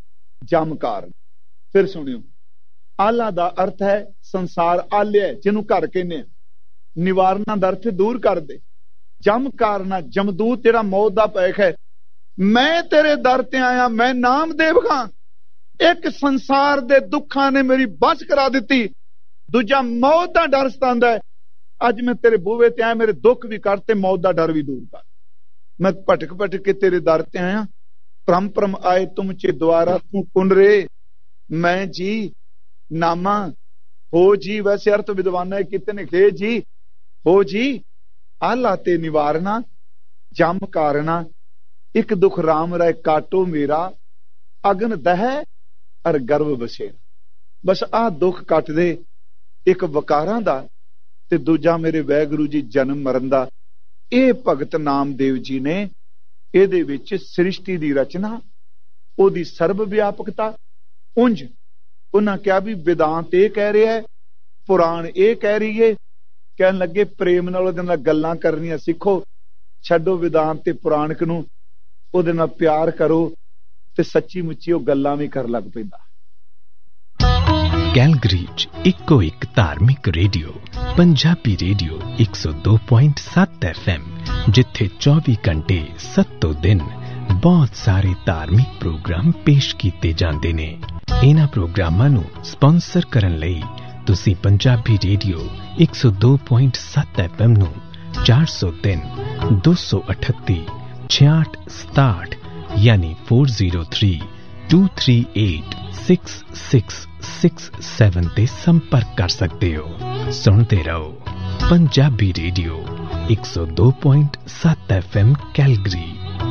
जम कारण। फिर सुनियो, आला दा अर्थ है संसार आलिया, जिन्हों घर कहने, निवारना दा अर्थ दूर कर दे, जम कारना जमदूत जेड़ा मौत दा पैख है। मैं तेरे दर ते आया, मैं नामदेव हां, एक संसार दे दुखां ने मेरी बस करा दिती, दूजा मौत दा डर सतांदा है। अज मैं तेरे बूहे ते आया, मेरे दुख भी कर ते मौत दा डर भी दूर कर। मैं भटक भटक के तेरे दर ते आया, परम परम आए तुम चे द्वारा, तू कुन रे, मैं जी नामा हो जी। वैसे अर्थ विद्वान है कितने खे जी, हो जी आला ते निवारना जम कारना, एक दुख राम राय काटो मेरा, अगन दह अर गर्व बसेरा। बस आ दुख कट दे, एक वकारां दा ते दूजा मेरे वैगुरु जी जन्म मरण दा। ਇਹ ਭਗਤ ਨਾਮਦੇਵ ਜੀ ਨੇ ਇਹਦੇ ਵਿੱਚ ਸ੍ਰਿਸ਼ਟੀ ਦੀ ਰਚਨਾ, ਉਹਦੀ ਸਰਬ ਵਿਆਪਕਤਾ, ਉੰਜ ਉਹਨਾਂ ਕਿਹਾ ਵੀ ਵਿਦਾਂਤ ਇਹ ਕਹਿ ਰਿਹਾ ਹੈ, ਪੁਰਾਣ ਇਹ ਕਹਿ ਰਹੀ ਹੈ। ਕਹਿਣ ਲੱਗੇ ਪ੍ਰੇਮ ਨਾਲ ਉਹਦੇ ਨਾਲ ਗੱਲਾਂ ਕਰਨੀਆਂ ਸਿੱਖੋ, ਛੱਡੋ ਵਿਦਾਂਤ ਤੇ ਪੁਰਾਣਕ ਨੂੰ, ਉਹਦੇ ਨਾਲ ਪਿਆਰ ਕਰੋ ਤੇ ਸੱਚੀ ਮੁੱਚੀ ਉਹ ਗੱਲਾਂ ਵੀ ਕਰਨ ਲੱਗ ਪੈਂਦਾ। ਕੈਲਗਰੀ ਚ ਇੱਕੋ ਇੱਕ ਧਾਰਮਿਕ ਰੇਡੀਓ, ਪੰਜਾਬੀ ਰੇਡੀਓ ਇੱਕ ਸੌ ਦੋ ਪੁਆਇੰਟ ਸੱਤ ਐਫ ਐਮ, ਜਿੱਥੇ ਚੌਵੀ ਘੰਟੇ ਸੱਤੋਂ ਦਿਨ ਬਹੁਤ ਸਾਰੇ ਧਾਰਮਿਕ ਪ੍ਰੋਗਰਾਮ ਪੇਸ਼ ਕੀਤੇ ਜਾਂਦੇ ਨੇ। ਇਹਨਾਂ ਪ੍ਰੋਗਰਾਮਾਂ ਨੂੰ ਸਪਾਂਸਰ ਕਰਨ ਲਈ ਤੁਸੀਂ ਪੰਜਾਬੀ ਰੇਡੀਓ ਇੱਕ ਸੌ ਦੋ ਪੁਆਇੰਟ ਸੱਤ ਐਫ ਐਮ ਨੂੰ ਚਾਰ ਸੌ ਤਿੰਨ ਦੋ ਸੌ ਅਠੱਤੀ ਛਿਆਹਠ ਸਤਾਹਠ ਯਾਨੀ ਚਾਰ ਜ਼ੀਰੋ ਤਿੰਨ ਦੋ ਤਿੰਨ ਅੱਠ ਸਿਕਸ ਸਿਕਸ ਸਿਕਸ ਸੈਵਨ ਤੇ ਸੰਪਰਕ ਕਰ ਸਕਦੇ ਹੋ। ਸੁਣਦੇ ਰਹੋ ਪੰਜਾਬੀ ਰੇਡੀਓ ਇੱਕ ਸੌ ਦੋ ਪੁਆਇੰਟ ਸੱਤ ਐਫ ਐਮ ਕੈਲਗਰੀ।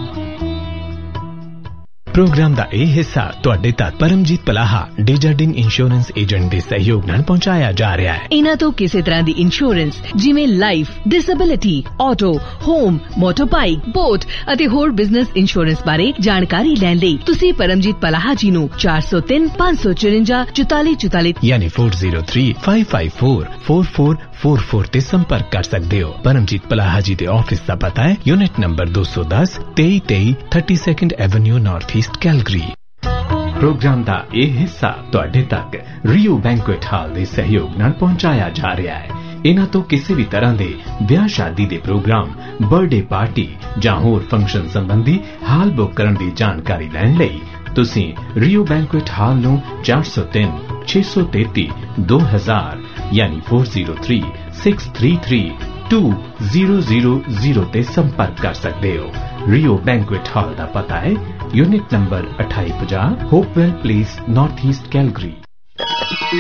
ਪ੍ਰੋਗਰਾਮ ਦਾ ਇਹ ਹਿੱਸਾ ਤੁਹਾਡੇ ਤੱਕ ਪਰਮਜੀਤ ਪਲਾਹਾ ਡੇਜਰਡਿਨ ਇੰਸ਼ੋਰੈਂਸ ਏਜੰਟ ਦੇ ਸਹਿਯੋਗ ਨਾਲ ਪਹੁੰਚਾਇਆ ਜਾ ਰਿਹਾ ਹੈ। ਇਹਨਾਂ ਤੋਂ ਕਿਸੇ ਤਰ੍ਹਾਂ ਦੀ ਇੰਸ਼ੋਰੈਂਸ ਜਿਵੇਂ life, disability, auto, home, ਮੋਟਰਬਾਈਕ, boat ਅਤੇ ਹੋਰ ਬਿਜ਼ਨਸ ਇੰਸ਼ੋਰੈਂਸ ਬਾਰੇ ਜਾਣਕਾਰੀ ਲੈਣ ਲਈ ਤੁਸੀਂ ਪਰਮਜੀਤ ਪਲਾਹਾ ਜੀ ਨੂੰ ਚਾਰ ਸੌ ਤਿੰਨ ਪੰਜ ਸੌ ਚੁਰੰਜਾ ਚੁਤਾਲੀ ਚੁਤਾਲੀ ਯਾਨੀ ਚਾਰ ਜ਼ੀਰੋ ਤਿੰਨ ਪੰਜ ਪੰਜ ਚਾਰ ਚਾਰ ਚਾਰ ਚਾਰ ਚਾਰ ਤੇ ਸੰਪਰਕ ਕਰ ਸਕਦੇ ਹੋ। ਪਰਮਜੀਤ ਪਲਾਹਾ ਜੀ ਦੇ ਆਫਿਸ ਦਾ ਪਤਾ ਹੈ ਯੂਨਿਟ ਨੰਬਰ ਦੋ ਸੌ ਦਸ ਤੇਈ ਤੇਈ thirty second avenue north East Calgary. Programme ਦਾ ਇਹ ਹਿੱਸਾ ਤੁਹਾਡੇ ਤੱਕ ਰੀਓ ਬੈਂਕੁਏਟ ਹਾਲ ਦੇ ਸਹਿਯੋਗ ਨਾਲ ਪਹੁੰਚਾਇਆ ਜਾ ਰਿਹਾ ਹੈ। ਇਹਨਾਂ ਤੋਂ ਕਿਸੇ ਵੀ ਤਰ੍ਹਾਂ ਦੇ ਵਿਆਹ ਸ਼ਾਦੀ ਦੇ ਪ੍ਰੋਗਰਾਮ, ਬਰਥਡੇ ਪਾਰਟੀ ਜਾਂ ਹੋਰ ਫੰਕਸ਼ਨ ਸੰਬੰਧੀ ਹਾਲ ਬੁੱਕ ਕਰਨ ਦੀ ਜਾਣਕਾਰੀ ਲੈਣ ਲਈ ਤੁਸੀਂ ਰੀਓ ਬੈਂਕੁਏਟ ਹਾਲ ਨੂੰ ਚਾਰ ਸੌ ਤਿੰਨ ਛੇ ਸੌ ਤੇਤੀ ਦੋ ਹਜ਼ਾਰ ਯਾਨੀ ਚਾਰ ਜ਼ੀਰੋ ਤਿੰਨ ਛੇ ਤਿੰਨ ਤਿੰਨ ਦੋ ਜ਼ੀਰੋ ਜ਼ੀਰੋ ਜ਼ੀਰੋ ਤੇ ਸੰਪਰਕ ਕਰ ਸਕਦੇ ਹੋ। ਰੀਓ ਬੈਂਕੁਏਟ ਹਾਲ ਦਾ ਪਤਾ ਹੈ ਯੂਨਿਟ ਨੰਬਰ ਅਠਾਈ ਪੰਜਾਹ ਹੋਪਵੈਲ ਪਲੇਸ ਨਾਰਥ ਈਸਟ ਕੈਲਗਰੀ।